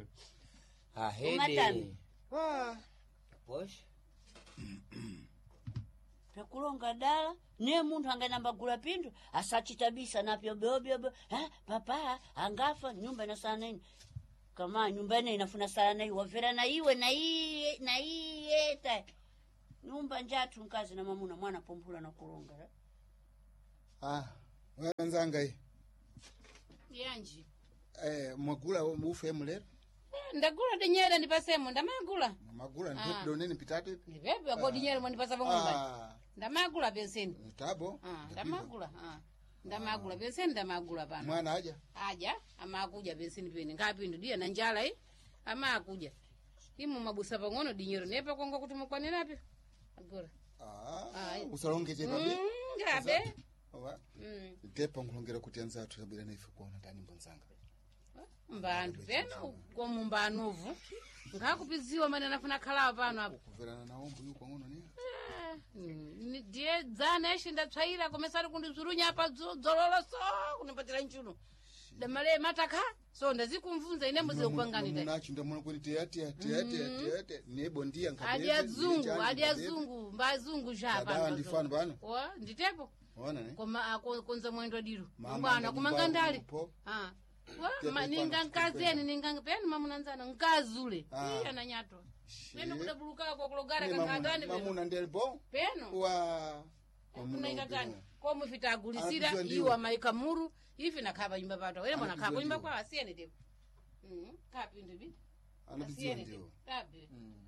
[SPEAKER 2] Ah, hede.
[SPEAKER 1] Umatami.
[SPEAKER 2] Posh.
[SPEAKER 1] pekulonga dala ne munthu anganambagula pindu asachitabisa napyo beobyobe eh, papa angafa nyumba inasala nini kama nyumba ine inafuna sala na wavera na iwe na iye na iye ta nyumba njatu mkazi na mamuna mwana pompula na kulonga eh?
[SPEAKER 4] Ah, wenzanga hii.
[SPEAKER 3] yanji
[SPEAKER 4] Eh, mwagula ufe mulero.
[SPEAKER 3] ndagula dinyere ndipasemo ndamagula
[SPEAKER 4] Magula
[SPEAKER 3] Ah.
[SPEAKER 4] ndipo doneni pitatu ipi.
[SPEAKER 3] nipepe ako dinyere mwandipasa pang'ono
[SPEAKER 4] Ah,
[SPEAKER 3] ndamagula penseni
[SPEAKER 4] tabo.
[SPEAKER 3] Ah, ndamagula ah. ndamagula penseni ndamagula pano
[SPEAKER 4] Mwana aja.
[SPEAKER 3] aja amakuja penseni pene ngapindu diye na njala i amakuja imu mabusa pang'ono dinyero nepa kongo kuti mukwanirapi agora
[SPEAKER 4] Ah,
[SPEAKER 3] Ai.
[SPEAKER 4] usalongeje babe.
[SPEAKER 3] Mm, ngabe
[SPEAKER 4] Wa.
[SPEAKER 3] Mm.
[SPEAKER 4] Tepa ngulongera kuti anza tutabira naife kuona tani mbonzanga.
[SPEAKER 3] mbandu pena komumbanovu ngakupiziwa mane anafuna khalawa pano apo
[SPEAKER 4] Kuverana na ombu yuko ngono ni.
[SPEAKER 3] Ni- ndiye dzana eshe ndatsvaira komesari kundizvurunya apa dzo- dzololoso kundipatira nchuno damale mataka so ndazikumvunza ine muze kupanganita
[SPEAKER 4] Nacho ndamona kuti tiyati tiyati tiyati nebo ndiya ngabeze.
[SPEAKER 3] adi azungu adi azungu mbazungu
[SPEAKER 4] Dawa
[SPEAKER 3] zhapa
[SPEAKER 4] ndifana bano.
[SPEAKER 3] wa nditepo
[SPEAKER 4] Ona ne.
[SPEAKER 3] koma ako- konza mwendo diro
[SPEAKER 4] Mama
[SPEAKER 3] mwana
[SPEAKER 4] anga
[SPEAKER 3] kumangandali
[SPEAKER 4] nyumba
[SPEAKER 3] ah wa
[SPEAKER 4] Tepe
[SPEAKER 3] ma-
[SPEAKER 4] pano
[SPEAKER 3] ninga
[SPEAKER 4] kuti
[SPEAKER 3] nkazeni ninga peni mamunanzana nkazule
[SPEAKER 4] Ah.
[SPEAKER 3] iya nanyatwa peno kudabulukako kulogara
[SPEAKER 4] Ni
[SPEAKER 3] kankadani
[SPEAKER 4] mamuna mamuna ndelbo.
[SPEAKER 3] peno
[SPEAKER 4] Wa.
[SPEAKER 3] kunaita tani komu fita agulisira
[SPEAKER 4] Anapitwa ndiwo.
[SPEAKER 3] iwa maika muru ifi nakhapa nyumba pato wele mwana khapa nyumba kwa asiyene depo mhm kapi ndibi
[SPEAKER 4] Anapitwa
[SPEAKER 3] asiyene
[SPEAKER 4] ndio.
[SPEAKER 3] depo kapi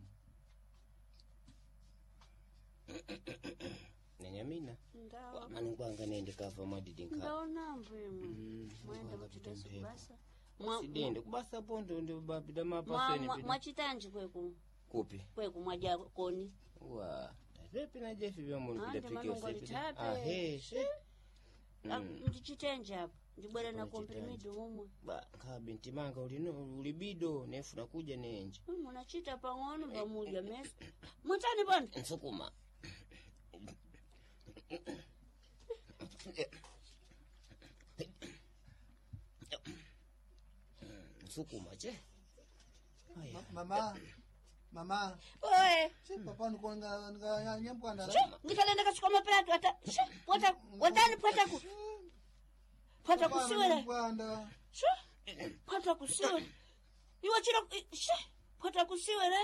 [SPEAKER 2] Nenyamina.
[SPEAKER 1] ndawa
[SPEAKER 2] Mani kwanga nende kava madidi nkapa.
[SPEAKER 1] ndaona mbimu
[SPEAKER 2] Mm,
[SPEAKER 1] mwenda
[SPEAKER 2] kwanga
[SPEAKER 1] mutiteso
[SPEAKER 2] tutembepo.
[SPEAKER 1] kubasa Mwa-
[SPEAKER 2] Sidende kubasa pondo ndo babida
[SPEAKER 1] mwa-
[SPEAKER 2] mapaseni
[SPEAKER 1] mwa-
[SPEAKER 2] pidi.
[SPEAKER 1] mwachitanji kweku
[SPEAKER 2] Kupi.
[SPEAKER 1] kweku mwaja koni
[SPEAKER 2] Wa. Pepe na jefi vya mungu
[SPEAKER 1] Ande
[SPEAKER 2] pida piki
[SPEAKER 1] manongo
[SPEAKER 2] usepide.
[SPEAKER 1] litape.
[SPEAKER 2] Ah, he.
[SPEAKER 1] Ah,
[SPEAKER 2] Mm.
[SPEAKER 1] ndichitenje apo ndibwera na
[SPEAKER 2] Ndichitenje.
[SPEAKER 1] komprimido umwe
[SPEAKER 2] Ba, ka binti manga ulino ulibido nefu nakuja nenje.
[SPEAKER 1] munachita pang'ono pamudya mesa mutani pano
[SPEAKER 2] Nsukuma. Nsukuma che. Aya.
[SPEAKER 7] Mama, mama,
[SPEAKER 1] oe
[SPEAKER 7] si papa nuko nga nga nyambwana.
[SPEAKER 1] ngikalenda kachika mapelaki wata shi, wata watani pata ku pata kusiwele
[SPEAKER 7] Nyambwana.
[SPEAKER 1] shi pata kusiwele iwa chira shi pata kusiwele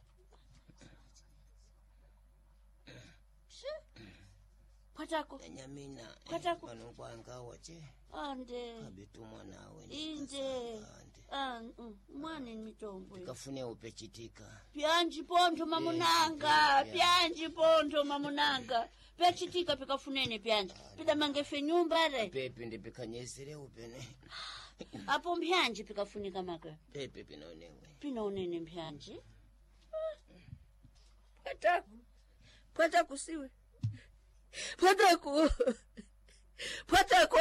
[SPEAKER 1] shi pata ku
[SPEAKER 2] Nyamina.
[SPEAKER 1] Kwataku.
[SPEAKER 2] Manu kwanga wache.
[SPEAKER 1] ande
[SPEAKER 2] Kabitumwa nawe.
[SPEAKER 1] Inde.
[SPEAKER 2] Ande.
[SPEAKER 1] ah mm, mwana ni mitombo iyo.
[SPEAKER 2] Kafune upechitika.
[SPEAKER 1] Pyanji pontho mamunanga
[SPEAKER 2] Eh,
[SPEAKER 1] pyanji pontho mamunanga pechitika pikafunene pyanji pidamangefe nyumba re
[SPEAKER 2] Pepe ndipikanyesere upene.
[SPEAKER 1] apo mpyanji pikafunika maka
[SPEAKER 2] Pepe pinaonewe.
[SPEAKER 1] pinaonene mpyanji pataku pataku siwe pataku pataku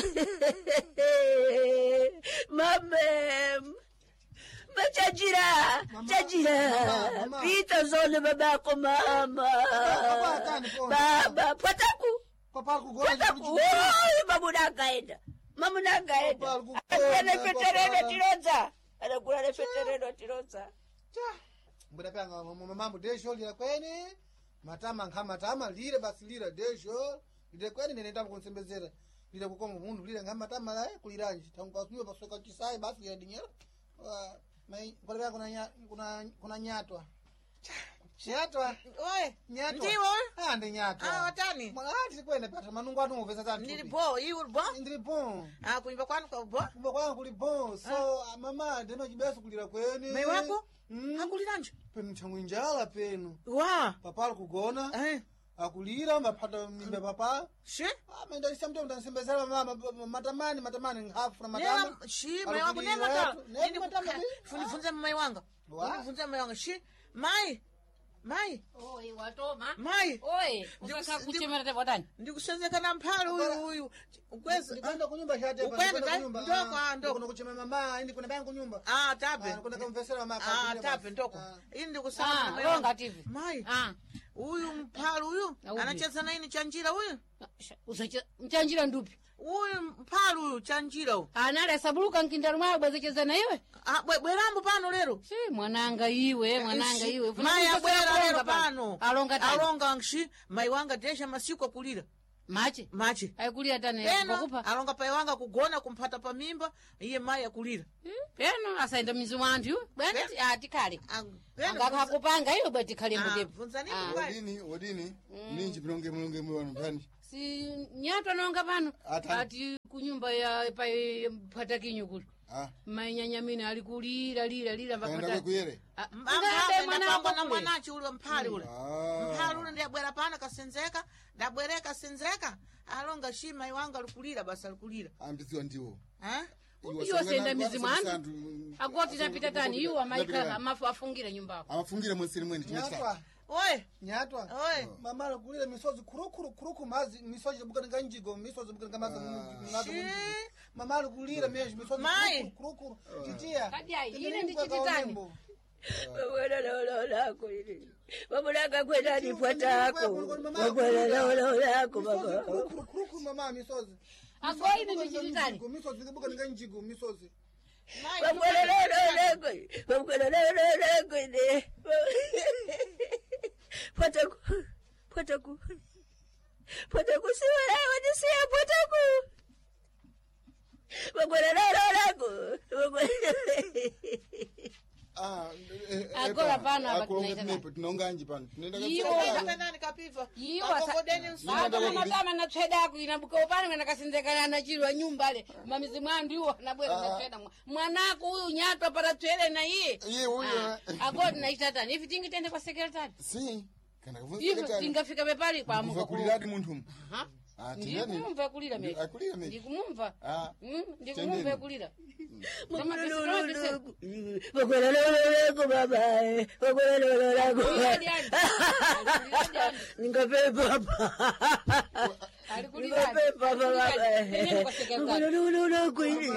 [SPEAKER 1] mamem Chajira, chajira,
[SPEAKER 7] Mama, mama.
[SPEAKER 1] pita zone babako mama.
[SPEAKER 7] Baba, atani pona.
[SPEAKER 1] Baba, pataku,
[SPEAKER 7] Papa kugona
[SPEAKER 1] pataku.
[SPEAKER 7] kuchu.
[SPEAKER 1] Oi, mamu nagaenda. Mamu nagaenda.
[SPEAKER 7] Papa, kugona,
[SPEAKER 1] Anakula fetereno
[SPEAKER 7] papa.
[SPEAKER 1] tiroza. Anakula fetereno tiroza.
[SPEAKER 7] Mbona panga mamambo desho lira kweni. Matama nkha matama lire basi lira desho. Lire kweni nene ndambo kunsembezera. Lire kukongo mundu lire nkha matama la kuliranje. Tangu pasuyo pasoka chisai basi lira dinyero. Wa mai mbona panga kuna nya- kuna kuna nyatwa. Nyatwa.
[SPEAKER 5] Oe,
[SPEAKER 7] Nyatwa.
[SPEAKER 5] ndiwo?
[SPEAKER 7] Ah ndi nyatwa.
[SPEAKER 5] Ah, watani?
[SPEAKER 7] Mwati kwene pata manungu atu ngopesa tatu.
[SPEAKER 5] Ndili bo, iwe uli bo?
[SPEAKER 7] Ndili bon.
[SPEAKER 5] Ah, kunyumba kwanu kwa bo?
[SPEAKER 7] Kumba kwangu kuli bon. So ah, mama ndino chibeso kulira kweni.
[SPEAKER 5] Mai wako?
[SPEAKER 7] Mm.
[SPEAKER 5] Akuliranje?
[SPEAKER 7] Penu changu njala penu.
[SPEAKER 5] Wa.
[SPEAKER 7] Papa ali kugona.
[SPEAKER 5] Eh,
[SPEAKER 7] Akulira mbapata mimbe papa.
[SPEAKER 5] shi?
[SPEAKER 7] Ah menda lisamto ndansembezera mama matamani matamani ngafu na matama.
[SPEAKER 5] Nema, shi, mai wako
[SPEAKER 7] Alukulira
[SPEAKER 5] nema ka.
[SPEAKER 7] watu. Nema
[SPEAKER 5] Nini
[SPEAKER 7] matama
[SPEAKER 5] kuka-
[SPEAKER 7] bi?
[SPEAKER 5] Funifunze mai wanga.
[SPEAKER 7] Wa?
[SPEAKER 5] Funifunze mai wanga. Shi, mai. Mai.
[SPEAKER 3] oi watoma
[SPEAKER 5] Mai.
[SPEAKER 3] oi ukaka kuchemerete watani
[SPEAKER 5] Ndikusenzekana mphalo huyu huyu. Ukweza.
[SPEAKER 7] Ndikwenda kunyumba shate hapa.
[SPEAKER 5] Ukwenda
[SPEAKER 7] Ndikwenda
[SPEAKER 5] ta-
[SPEAKER 7] kunyumba.
[SPEAKER 5] ndoko,
[SPEAKER 7] Ah,
[SPEAKER 5] ah, ndoko.
[SPEAKER 7] Kuna kuchema mama, ndi kuna baya kunyumba.
[SPEAKER 5] Ah, tape.
[SPEAKER 7] Ah, kuna kumvesera mama.
[SPEAKER 5] Ah,
[SPEAKER 7] kulia
[SPEAKER 5] tape
[SPEAKER 7] basi.
[SPEAKER 5] ndoko.
[SPEAKER 7] Ah.
[SPEAKER 5] Hii ndikusana
[SPEAKER 3] ah
[SPEAKER 5] na mai
[SPEAKER 3] ronga
[SPEAKER 5] wanga.
[SPEAKER 3] tv
[SPEAKER 5] Mai.
[SPEAKER 3] ah
[SPEAKER 5] Huyu mpalo huyu
[SPEAKER 3] Aupi.
[SPEAKER 5] anacheza na ini cha njira huyu.
[SPEAKER 3] usacha mchanjira ndupi
[SPEAKER 6] uyu mphalu chanjira uyu
[SPEAKER 3] anali asabuluka mkindalo mwayo bwezecheza na iwe
[SPEAKER 6] Ah, bwe- bwerambo pano lero
[SPEAKER 3] si mwananga iwe mwananga
[SPEAKER 6] Ishi,
[SPEAKER 3] iwe
[SPEAKER 6] mayi abwera lero pano
[SPEAKER 3] alonga tani
[SPEAKER 6] alonga nshi mayi wanga desha masiku akulira
[SPEAKER 3] machi
[SPEAKER 6] machi
[SPEAKER 3] aikulira tani
[SPEAKER 6] peno
[SPEAKER 3] kukupa
[SPEAKER 6] alonga pai wanga kugona kumphata pamimba iye mayi akulira
[SPEAKER 3] peno asaenda mizi wantu iwe bwana
[SPEAKER 6] Pe-
[SPEAKER 3] tikale
[SPEAKER 6] Ah, peno
[SPEAKER 3] angakakupanga iwe bwe tikale mbudepo
[SPEAKER 6] vunzani
[SPEAKER 3] Ah.
[SPEAKER 6] mwayi
[SPEAKER 4] Odini, odini. Ninji mlonge mlonge mwana mpani.
[SPEAKER 3] si nyatwa nonga pano
[SPEAKER 4] Ati.
[SPEAKER 3] ati kunyumba ya pa patakinyo kuli
[SPEAKER 4] Ah,
[SPEAKER 3] mainyanyamina alikulira lira lira
[SPEAKER 4] kaenda kuyere.
[SPEAKER 3] ngade mwanangu
[SPEAKER 6] na
[SPEAKER 3] kule
[SPEAKER 6] mwanachi ule mphali ule
[SPEAKER 4] Ah.
[SPEAKER 6] mphali ule ndiyabwera pano kasenzeka ndabwereka senzeka alonga shi mayi wanga alikulira basi alikulira
[SPEAKER 4] Ambiziwa ndiwo.
[SPEAKER 6] Eh?
[SPEAKER 3] Iwo senda mizimu antu. Agoti napita tani iwo amaika amafu afungira nyumbako
[SPEAKER 4] Amafungira mwensiri mweni tinachita.
[SPEAKER 7] nyatwa
[SPEAKER 6] oye
[SPEAKER 7] nyatwa
[SPEAKER 6] oye
[SPEAKER 7] mama alikulira misozi kurukuru kuruku mazi misozi bukana njigo misozi bukana mazi ngazo
[SPEAKER 6] Shi.
[SPEAKER 7] mama alikulira meji misozi
[SPEAKER 6] Mai.
[SPEAKER 7] kurukuru kurukuru titia
[SPEAKER 3] Kadi ai, ile ndi chititani.
[SPEAKER 1] Wabona lolo lako ili. Wabona kwenda nipata yako. Wabona lolo lako baba.
[SPEAKER 7] kurukuru kurukuru mama misozi
[SPEAKER 3] Ago ile ndi chititani.
[SPEAKER 7] misozi bukana njigo misozi
[SPEAKER 1] Wabona lolo lako. Wabona lolo lako ili. Pata ku. Pata ku. Pata ku siwa wewe ni siya pata ku. Wabona lolo lako. Wabona
[SPEAKER 4] Ah,
[SPEAKER 3] Agora pano apa
[SPEAKER 4] tunaita.
[SPEAKER 3] tunaita
[SPEAKER 4] Tunaita tunaonganji pano. Tunaenda
[SPEAKER 3] Iwo
[SPEAKER 4] kabisa.
[SPEAKER 3] ita-
[SPEAKER 6] Kapendani kapiva
[SPEAKER 3] Iwo
[SPEAKER 6] akokodeni
[SPEAKER 3] Sasa matama na trade yako inabuka upande na kasindekana na chirwa nyumba le mamizi mwandu iwo na bwera na trade mwanako huyu nyato para trade na yeye
[SPEAKER 4] Ye huyo.
[SPEAKER 3] agodi na itata hivi tingi tende kwa secretary
[SPEAKER 4] Si. Kana kuvunza
[SPEAKER 3] hivi
[SPEAKER 4] sekretari.
[SPEAKER 3] tingafika pepali kwa
[SPEAKER 4] Mva
[SPEAKER 3] mko
[SPEAKER 4] kuliradi muntu.
[SPEAKER 3] ha
[SPEAKER 4] Ah, tindani.
[SPEAKER 3] ndikumumva kulira mechi
[SPEAKER 4] Akulira mechi.
[SPEAKER 3] ndikumumva
[SPEAKER 4] Ah.
[SPEAKER 3] Mm, ndikumumva
[SPEAKER 4] Tendeni.
[SPEAKER 3] kulira
[SPEAKER 1] Wabona lolo lako. Wabona lolo lako baba. Wabona lolo lako. Ningapepa baba. Ningapepa baba. Wabona lolo lako ili.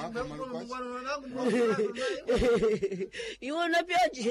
[SPEAKER 1] Iwona pyaje.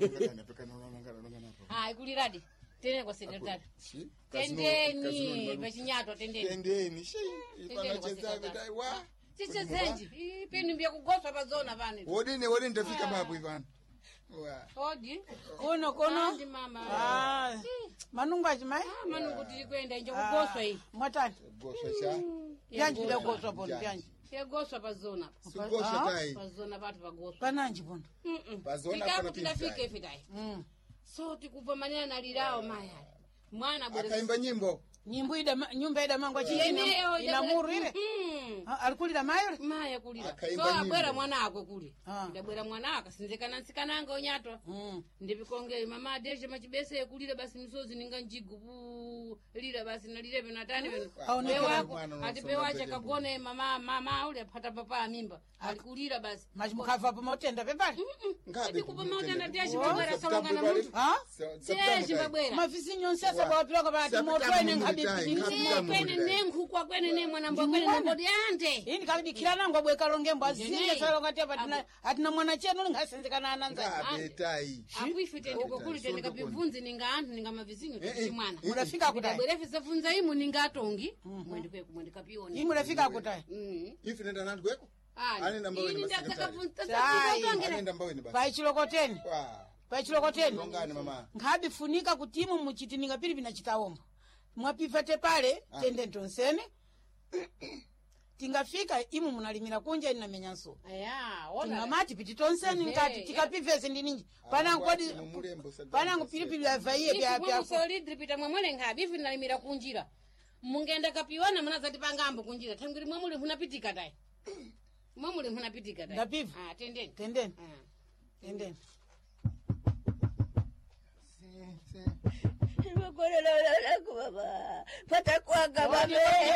[SPEAKER 3] ah kuliradi tene kwa secretary
[SPEAKER 4] Si.
[SPEAKER 3] tendeni pachinyato tendeni
[SPEAKER 4] Tendeni. Shi.
[SPEAKER 3] Tendeni
[SPEAKER 4] Ipana
[SPEAKER 3] kwa
[SPEAKER 4] cheza
[SPEAKER 3] sekretari.
[SPEAKER 4] bidai wa.
[SPEAKER 3] chiche zenji ipeni mbia kugoswa pazona vani
[SPEAKER 4] Odini, odini tafika babu Ivan. Wa.
[SPEAKER 3] odi
[SPEAKER 5] kuno kuno
[SPEAKER 3] andi mama
[SPEAKER 5] Ah, manunga chimai
[SPEAKER 3] Ah, manungu tiri kwenda inje kugoswa iyi
[SPEAKER 5] mwatani
[SPEAKER 4] Gosha cha.
[SPEAKER 5] byanji bidagoswa pono byanji
[SPEAKER 3] yagoswa pazona
[SPEAKER 4] Sigosha tai.
[SPEAKER 3] pazona patu pagoswa
[SPEAKER 5] pananji pono
[SPEAKER 4] Pazona
[SPEAKER 3] tikapo
[SPEAKER 4] kuna
[SPEAKER 3] tikafika
[SPEAKER 4] pinzai.
[SPEAKER 3] ife dai
[SPEAKER 5] Mm.
[SPEAKER 3] so tikupa manena na lilao maya mwana bwere
[SPEAKER 4] Akaimba nyimbo.
[SPEAKER 5] nyimbo ida ma- nyumba ida mangwa
[SPEAKER 3] Yeneo,
[SPEAKER 5] chini ina muru ile
[SPEAKER 3] Mm.
[SPEAKER 5] Ah, alikulira mayo
[SPEAKER 3] maya kulira so
[SPEAKER 4] Akaimba nyimbo.
[SPEAKER 3] abwera mwana akwe kuli
[SPEAKER 5] Ah.
[SPEAKER 3] ndabwera mwana akasinzikana nsikananga onyato
[SPEAKER 5] Mm.
[SPEAKER 3] ndivikonge mama adeshe machibese ekulira basi misozi ninga njigu bu lira basi nalire vino atani vino
[SPEAKER 5] Aonekera
[SPEAKER 3] pewako
[SPEAKER 4] mwana
[SPEAKER 3] ati
[SPEAKER 4] unosonga
[SPEAKER 3] pewache
[SPEAKER 4] mbele
[SPEAKER 3] kagone mama mama ule apata papa amimba alikulira basi
[SPEAKER 5] maji mukava pamotenda pepali
[SPEAKER 3] ati kupa mautanda tiashi babwera salonga na muntu
[SPEAKER 5] Ah?
[SPEAKER 3] tiashi babwera
[SPEAKER 5] mavisi nyonse asabawapilako bati
[SPEAKER 4] Sapita
[SPEAKER 5] motwene
[SPEAKER 4] mungu
[SPEAKER 5] nkabibi
[SPEAKER 4] dai,
[SPEAKER 5] nini.
[SPEAKER 4] nkabi-
[SPEAKER 3] Eh, kwene nenkukwa kwene ne mwana mbwa kwene nambodi ante
[SPEAKER 5] ini kalibikira nango bwekalongembo azinge
[SPEAKER 3] Yenei.
[SPEAKER 5] salonga tia patina atina mwana chenu lingasenzekana ananza
[SPEAKER 4] Ngabetai.
[SPEAKER 3] akuifite ndikokuli ndika pibvunzi ninga anthu ninga mavizinyo tichi mwana
[SPEAKER 5] munafika kutai
[SPEAKER 3] ndabwerefisa funza imu ninga atongi mwendikweku mwendikapiona
[SPEAKER 5] ii munafika kutai
[SPEAKER 4] Ifi nenda nandu kweko? Anenda mbaweni
[SPEAKER 3] ini
[SPEAKER 4] masekretari.
[SPEAKER 3] ndakakavunzaatongera
[SPEAKER 4] Anenda mbaweni basi.
[SPEAKER 5] paichilokoteni
[SPEAKER 4] Wa.
[SPEAKER 5] paichilokoteni
[SPEAKER 4] Tongani mama.
[SPEAKER 5] nkhabifunika kuti imu muchitininga pili pinachitawombo mwapivate pale tende ntonsene tingafika imu munalimira kunja inamenya nso
[SPEAKER 3] aya ona
[SPEAKER 5] tingamati piti tonseni
[SPEAKER 3] Ehe,
[SPEAKER 5] nkati
[SPEAKER 3] ya.
[SPEAKER 5] tikapivese ndi ninji panangu kodi
[SPEAKER 4] Murembo sadaka.
[SPEAKER 5] panangu pilipili avaiye pya pya
[SPEAKER 3] solidripita mwamwele nkhabi ifi nalimira kunjira mungenda kapiona munazati pangambo kunjira tangiri mwamuli munapitika tai mwamuli munapitika tai
[SPEAKER 5] Ndapiva.
[SPEAKER 3] ah tendeni
[SPEAKER 5] tendeni
[SPEAKER 3] Ah.
[SPEAKER 5] tendeni
[SPEAKER 1] Wabona lolo lako baba. Pata kuanga baba.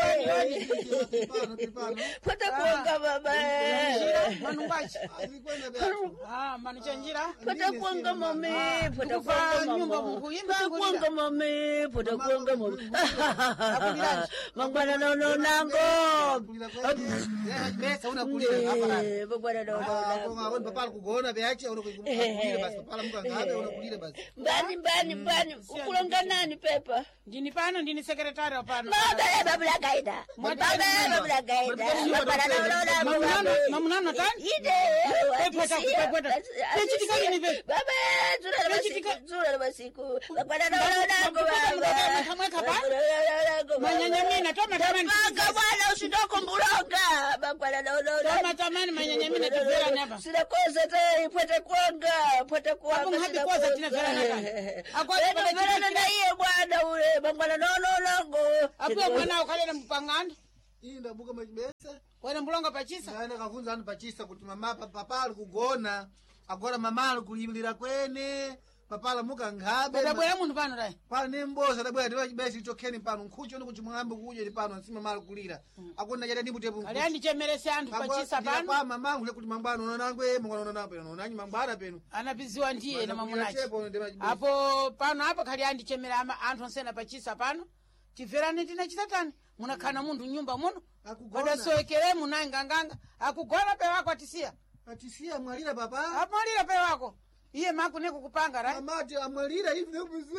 [SPEAKER 1] Pata kuanga baba.
[SPEAKER 5] manungachi
[SPEAKER 7] Alikwenda beatu.
[SPEAKER 5] ah manuchanjira
[SPEAKER 1] Pata kuanga mami. Pata
[SPEAKER 5] Kufa
[SPEAKER 1] kuanga
[SPEAKER 5] nyumba
[SPEAKER 1] mama.
[SPEAKER 5] mukuyimba
[SPEAKER 1] Pata kuanga mami. Pata kuanga mami. Mangwana nono nango.
[SPEAKER 7] kulira kwene besa unakulira hapa
[SPEAKER 1] Eh, babwana naona
[SPEAKER 7] ngabona papa kugona beache unakulira basi papa mukangabe unakulira basi
[SPEAKER 1] mbani mbani mbani ukulonga nani pepa
[SPEAKER 5] ndini pano ndini sekretari wa pano
[SPEAKER 1] baba eh, babula gaida baba eh, babula gaida babwana naona
[SPEAKER 5] mamunano mamunano tani
[SPEAKER 1] ide
[SPEAKER 5] Pepeta, pepeta. Pechitika nini pe?
[SPEAKER 1] baba eh, zura la
[SPEAKER 5] Pechitika.
[SPEAKER 1] masiku zura la masiku babwana naona
[SPEAKER 5] Mpukuta mkamweka pa? Manyanyamina toma tamani
[SPEAKER 1] Panga bwana usidoko mbulonga babwana naona
[SPEAKER 5] toma tamani manyanyamina tivera nyapa
[SPEAKER 1] sinakoza te ipwete kwanga pwete kwanga
[SPEAKER 5] Hapo ngapi koza tina vera nyapa Akwati
[SPEAKER 1] Pwete
[SPEAKER 5] pala
[SPEAKER 1] vera na
[SPEAKER 5] chitika
[SPEAKER 1] iye bwana ule babwana naona lango
[SPEAKER 5] Apo mwana ukalele mpanganda
[SPEAKER 7] hii ndabuka machibesa
[SPEAKER 5] Wena mbulonga pachisa
[SPEAKER 7] naenda kafunza anu pachisa kuti mama papa ali kugona agora mama ali kulilira kwene papa alamuka ngabe
[SPEAKER 5] Bwela bwela mundu pano dai
[SPEAKER 7] pano ne mbosa dabwera ndiba chibesi chokeni pano nkhucho ndi kuchimwambe kuja ndi pano nsima mali kulira akona chata ndipo tepo
[SPEAKER 5] Ali andi chemerese antu pachisa pano
[SPEAKER 7] pa mama ngule kuti mambano unonango e mwana unonana peno unanyi mambana peno
[SPEAKER 5] Anapiziwa ndiye na mamunachi
[SPEAKER 7] chepo ndi machibesi
[SPEAKER 5] Apo pano apo kali andi chemera ama antu nsena pachisa pano Tifera tina chitatani Munakana mundu nyumba muno
[SPEAKER 7] akugona
[SPEAKER 5] Wada soekere munanganganga Akugona pe wako atisia
[SPEAKER 7] atisia mwalira papa
[SPEAKER 5] Apo alira pe wako Iye maku neku kupanga rai
[SPEAKER 7] amati amwalira hivi nebuzi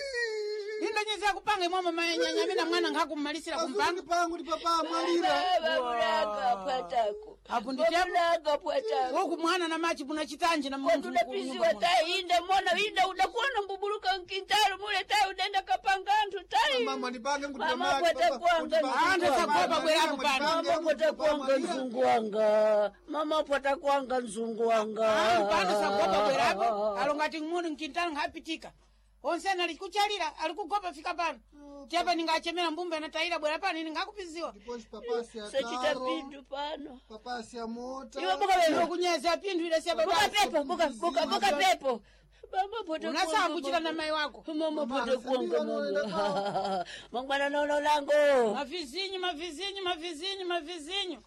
[SPEAKER 5] Indo nyezi ya kupanga imoma manyanyamina mwana ngaku mmalisira kumpanga
[SPEAKER 7] pangu ndi papa amwalira
[SPEAKER 1] babulaga pwatako
[SPEAKER 5] Apo nditepo
[SPEAKER 1] babulaga pwatako
[SPEAKER 5] Woku mwana na machi buna chitanji na mundu
[SPEAKER 1] tunapiziwa tai inde mona inde unakuona mbubuluka nkintalo mule tai udenda kapanga antu tai
[SPEAKER 7] mama nipange kuti
[SPEAKER 1] Mama
[SPEAKER 7] mama
[SPEAKER 1] kwete kwanga
[SPEAKER 5] Anda sakopa bwerapo pano
[SPEAKER 1] mama pota kwanga nzungu wanga mama pota kwanga nzungu wanga
[SPEAKER 5] Pano sakopa bwerapo Alongati mundu nkintalo ngapitika Onsena alikuchalira alikugopa fika pano Tiapa ningachemera mbumbe na taira bwera pano ini ngakupiziwa
[SPEAKER 7] Kiposhi papasi ya
[SPEAKER 1] sechita
[SPEAKER 7] taro,
[SPEAKER 1] pindu pano
[SPEAKER 7] papasi ya mota.
[SPEAKER 1] iwe buka
[SPEAKER 5] Iwo
[SPEAKER 1] wewe
[SPEAKER 5] kunyeza pindu ile siya
[SPEAKER 1] buka
[SPEAKER 5] baba
[SPEAKER 1] pepo buka buka buka pepo mama pota
[SPEAKER 5] Unasaa kuchila na mai wako
[SPEAKER 1] mama pota kwanga mama mangwana nono lango
[SPEAKER 5] Mavizinyu, mavizinyu, mavizinyu, mavizinyu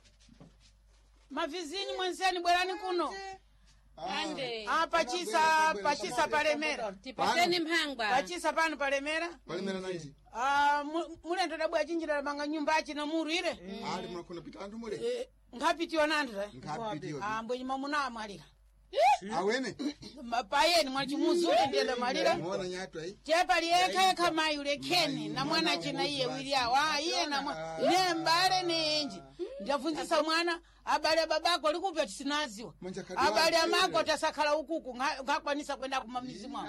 [SPEAKER 5] Mavizinyu mwenseni bwerani kuno
[SPEAKER 3] ande
[SPEAKER 5] Ah, pachisa, pachisa palemera
[SPEAKER 3] tipateni mphangwa
[SPEAKER 5] Pachisa pano palemera
[SPEAKER 4] palemera naiti
[SPEAKER 5] Ah, mu- mule ndodabwa chinjira la manga nyumba achi na muru ile
[SPEAKER 4] ali munakona pita antu mule
[SPEAKER 5] Eh, Ngapitiwa nandu dai
[SPEAKER 4] ngapitiyo
[SPEAKER 5] Ah, mbwenye mamuna amalira
[SPEAKER 4] awene
[SPEAKER 5] Mapayeni mwachimuzuli ndienda malira
[SPEAKER 4] muona nyatu ai
[SPEAKER 5] Chepa lieka eka mai ule keni na mwana china iye wilia wa iye na mwana ne mbale ne enji ndafunzisa mwana abale babako alikupa tisinaziwa
[SPEAKER 4] Manja kadi
[SPEAKER 5] abale
[SPEAKER 4] wake.
[SPEAKER 5] amako tasakala ukuku ngakwanisa kwenda kumamizi mwa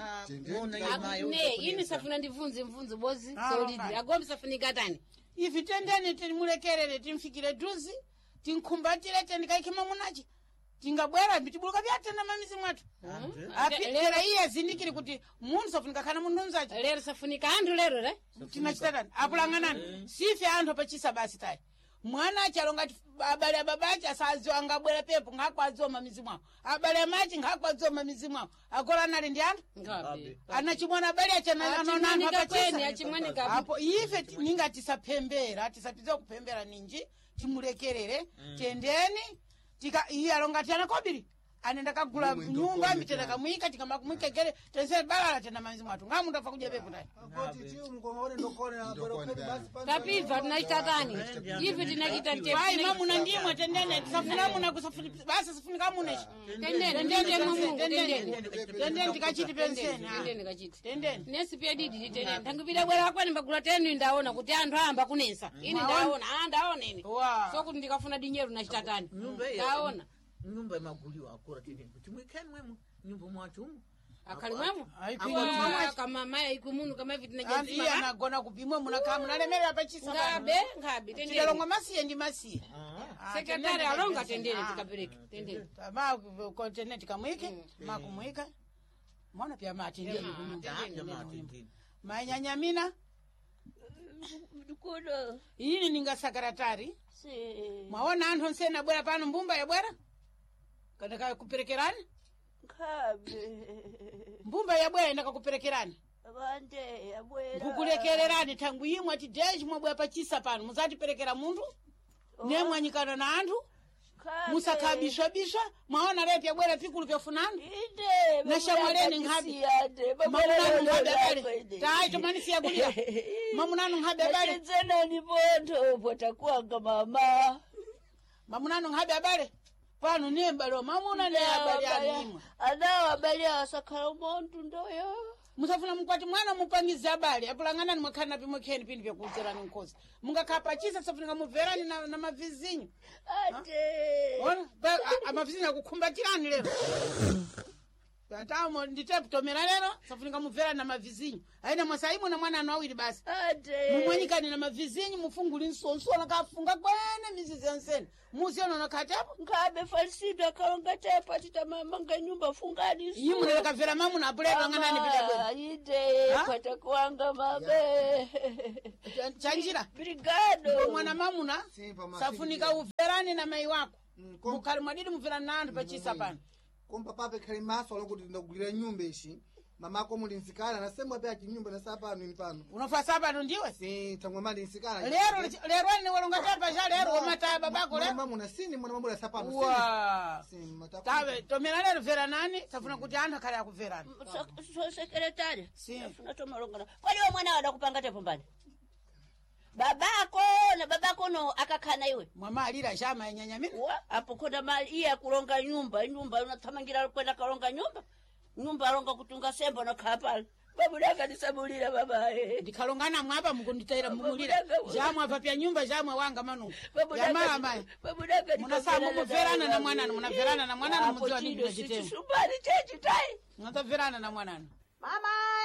[SPEAKER 3] ne ini safuna ndivunze mvunze bozi
[SPEAKER 5] Ah,
[SPEAKER 3] solidi
[SPEAKER 5] okay.
[SPEAKER 3] agombi safunika tani
[SPEAKER 5] ivi tendeni timulekerere timfikire duzi tinkumbatire tendikaikima munachi tingabwera bitibuluka byatenda mamizi mwatu apitera iye zindikiri kuti mundu safunika kana mundu nzachi
[SPEAKER 3] lero safunika antu lero re
[SPEAKER 5] tinachitadani apulanganani sife anthu pachisa basi tayi mwana achalonga abale ababachi asaziwa angabwera pepo ngakwaziwa mamizi mwawo abale amachi ngakwaziwa mamizi mwawo akola nali ndi anthu
[SPEAKER 3] ngabe
[SPEAKER 5] anachimwana abale
[SPEAKER 3] achimwanika kweni
[SPEAKER 5] achananapachisa
[SPEAKER 3] achimwanika
[SPEAKER 5] apo ife ti- ninga tisapembera tisapitiza kupembera ninji timulekerere tendeni tika iye alonga tiana kobiri anenda kagula
[SPEAKER 4] Mwe
[SPEAKER 5] nyumba
[SPEAKER 4] ndokoni
[SPEAKER 5] mitenda
[SPEAKER 4] tena.
[SPEAKER 5] kamwika tikamba kumwikegere tense balala tena mamizi mwatu ngamundu afa kuja pepo tayi
[SPEAKER 7] Akoti chiu mkongaone ndokone na bero
[SPEAKER 4] Ndokone
[SPEAKER 7] kweli
[SPEAKER 4] dai.
[SPEAKER 7] basi pano.
[SPEAKER 3] kapiva tunachita tani ivi tinachita
[SPEAKER 5] Wai mamuna ndimwe tendene tisafuna muna kusafuni basi sifunika muneshi
[SPEAKER 3] tendeni tendeni mumungu tendeni
[SPEAKER 5] tendeni tikachiti penseni ah.
[SPEAKER 3] tendeni kachiti
[SPEAKER 5] tendeni
[SPEAKER 3] nesi pia didi tendeni tangipita bwera kwani mbagula tenu ndaona kuti anthu amba kunesa ini ndaona ah ndaona ini
[SPEAKER 5] Wow.
[SPEAKER 3] so kuti ndikafuna dinyeru nachita tani
[SPEAKER 6] Nyumba ya-
[SPEAKER 3] ndaona
[SPEAKER 6] nyumba imaguliwa akura tini kuti mwikeni mwemu nyumba mwachumu
[SPEAKER 3] akali mwemo
[SPEAKER 5] Aipinga
[SPEAKER 3] kama maya ikumunu kama hivi
[SPEAKER 5] Andi iye
[SPEAKER 3] tunajazima
[SPEAKER 5] anagona kupimwe munakaa munalemerera pachisa
[SPEAKER 3] ngabe ngabe tendeni
[SPEAKER 5] tikalonga masiye ndi masiye
[SPEAKER 3] sekretari alonga tendeni tikapereke tendeni
[SPEAKER 5] ma kontene tikamwike makumwika mwana pia matendeni manyanyamina
[SPEAKER 1] kuno
[SPEAKER 5] ini ninga sakaratari
[SPEAKER 1] si
[SPEAKER 5] mwaona anthu nsena bwera pano mbumba ya bwera kanaka kuperekerani
[SPEAKER 1] ngabe
[SPEAKER 5] mbumba ya bwera indaka kuperekerani
[SPEAKER 1] bande abwera
[SPEAKER 5] kukulekererani tangu imwe ati deji mwabwera pachisa pano muzatiperekera munthu nemwanyikana na anthu musakhabishwabishwa mwaona leo pyabwera pikulu pyofunana
[SPEAKER 1] inde
[SPEAKER 5] nashamwaleni nkhabi mamunanu nkhabe abale tayi tomani siyakulira mamunanu nkhabe abale
[SPEAKER 1] zenani pontho potakuwanga mama
[SPEAKER 5] mamunanu nkhabe abale pano nembalo mamuna ne abale animwe
[SPEAKER 1] anawo abale asakhala umuntu ndoyo
[SPEAKER 5] musafuna mukwati mwana mupangize abale apulang'anani mwakhana pimwekheni pindi pyakuuzerani nkhosi mungakhapa chisa safunika mubverani na, na mavizinyo
[SPEAKER 1] ate
[SPEAKER 5] ona amavizinyo akukhumbatirani lero atamo nditeputomera lero safunika mubverani na mavizinyo aina mwasaimwe na mwana anu awiri basi
[SPEAKER 1] ate
[SPEAKER 5] mumwenyikani na mavizinyo mufunguli nsonso nakafunga kwene mizizi yansene muziona nakhatepo
[SPEAKER 1] nkhabe falisido akalonga tepa titamamanga nyumba fungani
[SPEAKER 5] iyi munalekavera mamuna apulero ang'anani pita
[SPEAKER 1] inde potakuwanga mabe
[SPEAKER 5] chanjira
[SPEAKER 1] brigado
[SPEAKER 5] mwana mamuna safunika uverani na mai wako mukali mwadidi muverani na anthu pachisa pano
[SPEAKER 7] kompa pape khali maso alokuti ndagulira nyumba ishi mamako muli nsikana nasemwa pe achinyumba nasapano ini pano
[SPEAKER 5] unofa sapano ndiwe
[SPEAKER 7] si tangwe mali nsikana
[SPEAKER 5] lero lero ni walonga tepa ja lero wamata babako lero
[SPEAKER 7] mama muna sini mwana mamula sapano
[SPEAKER 5] wa
[SPEAKER 7] si mataku
[SPEAKER 5] tawe tomera lero vera nani safuna kuti anthu akhale akuverani
[SPEAKER 1] so sekretari
[SPEAKER 5] si
[SPEAKER 1] afuna tomalongana kwani we mwana wada kupanga tepo mbani babako na babako no akakhana iwe
[SPEAKER 5] mwama alira chama yenyanyamira
[SPEAKER 1] wa apo kona mali iye akulonga nyumba nyumba unathamangira kwenda kalonga nyumba nyumba alonga kutunga sembo na khapala babudaka disabulira babaye
[SPEAKER 5] ndikhalongana mwapa mukunditaira mumulira jamwe apa pya nyumba jamwe wanga manu jamala mai
[SPEAKER 1] babudaka
[SPEAKER 5] munasamu kuverana na mwananu munaverana na mwananu muziwa nini nachitema
[SPEAKER 1] subali chechi tai
[SPEAKER 5] munaverana na mwananu
[SPEAKER 6] mama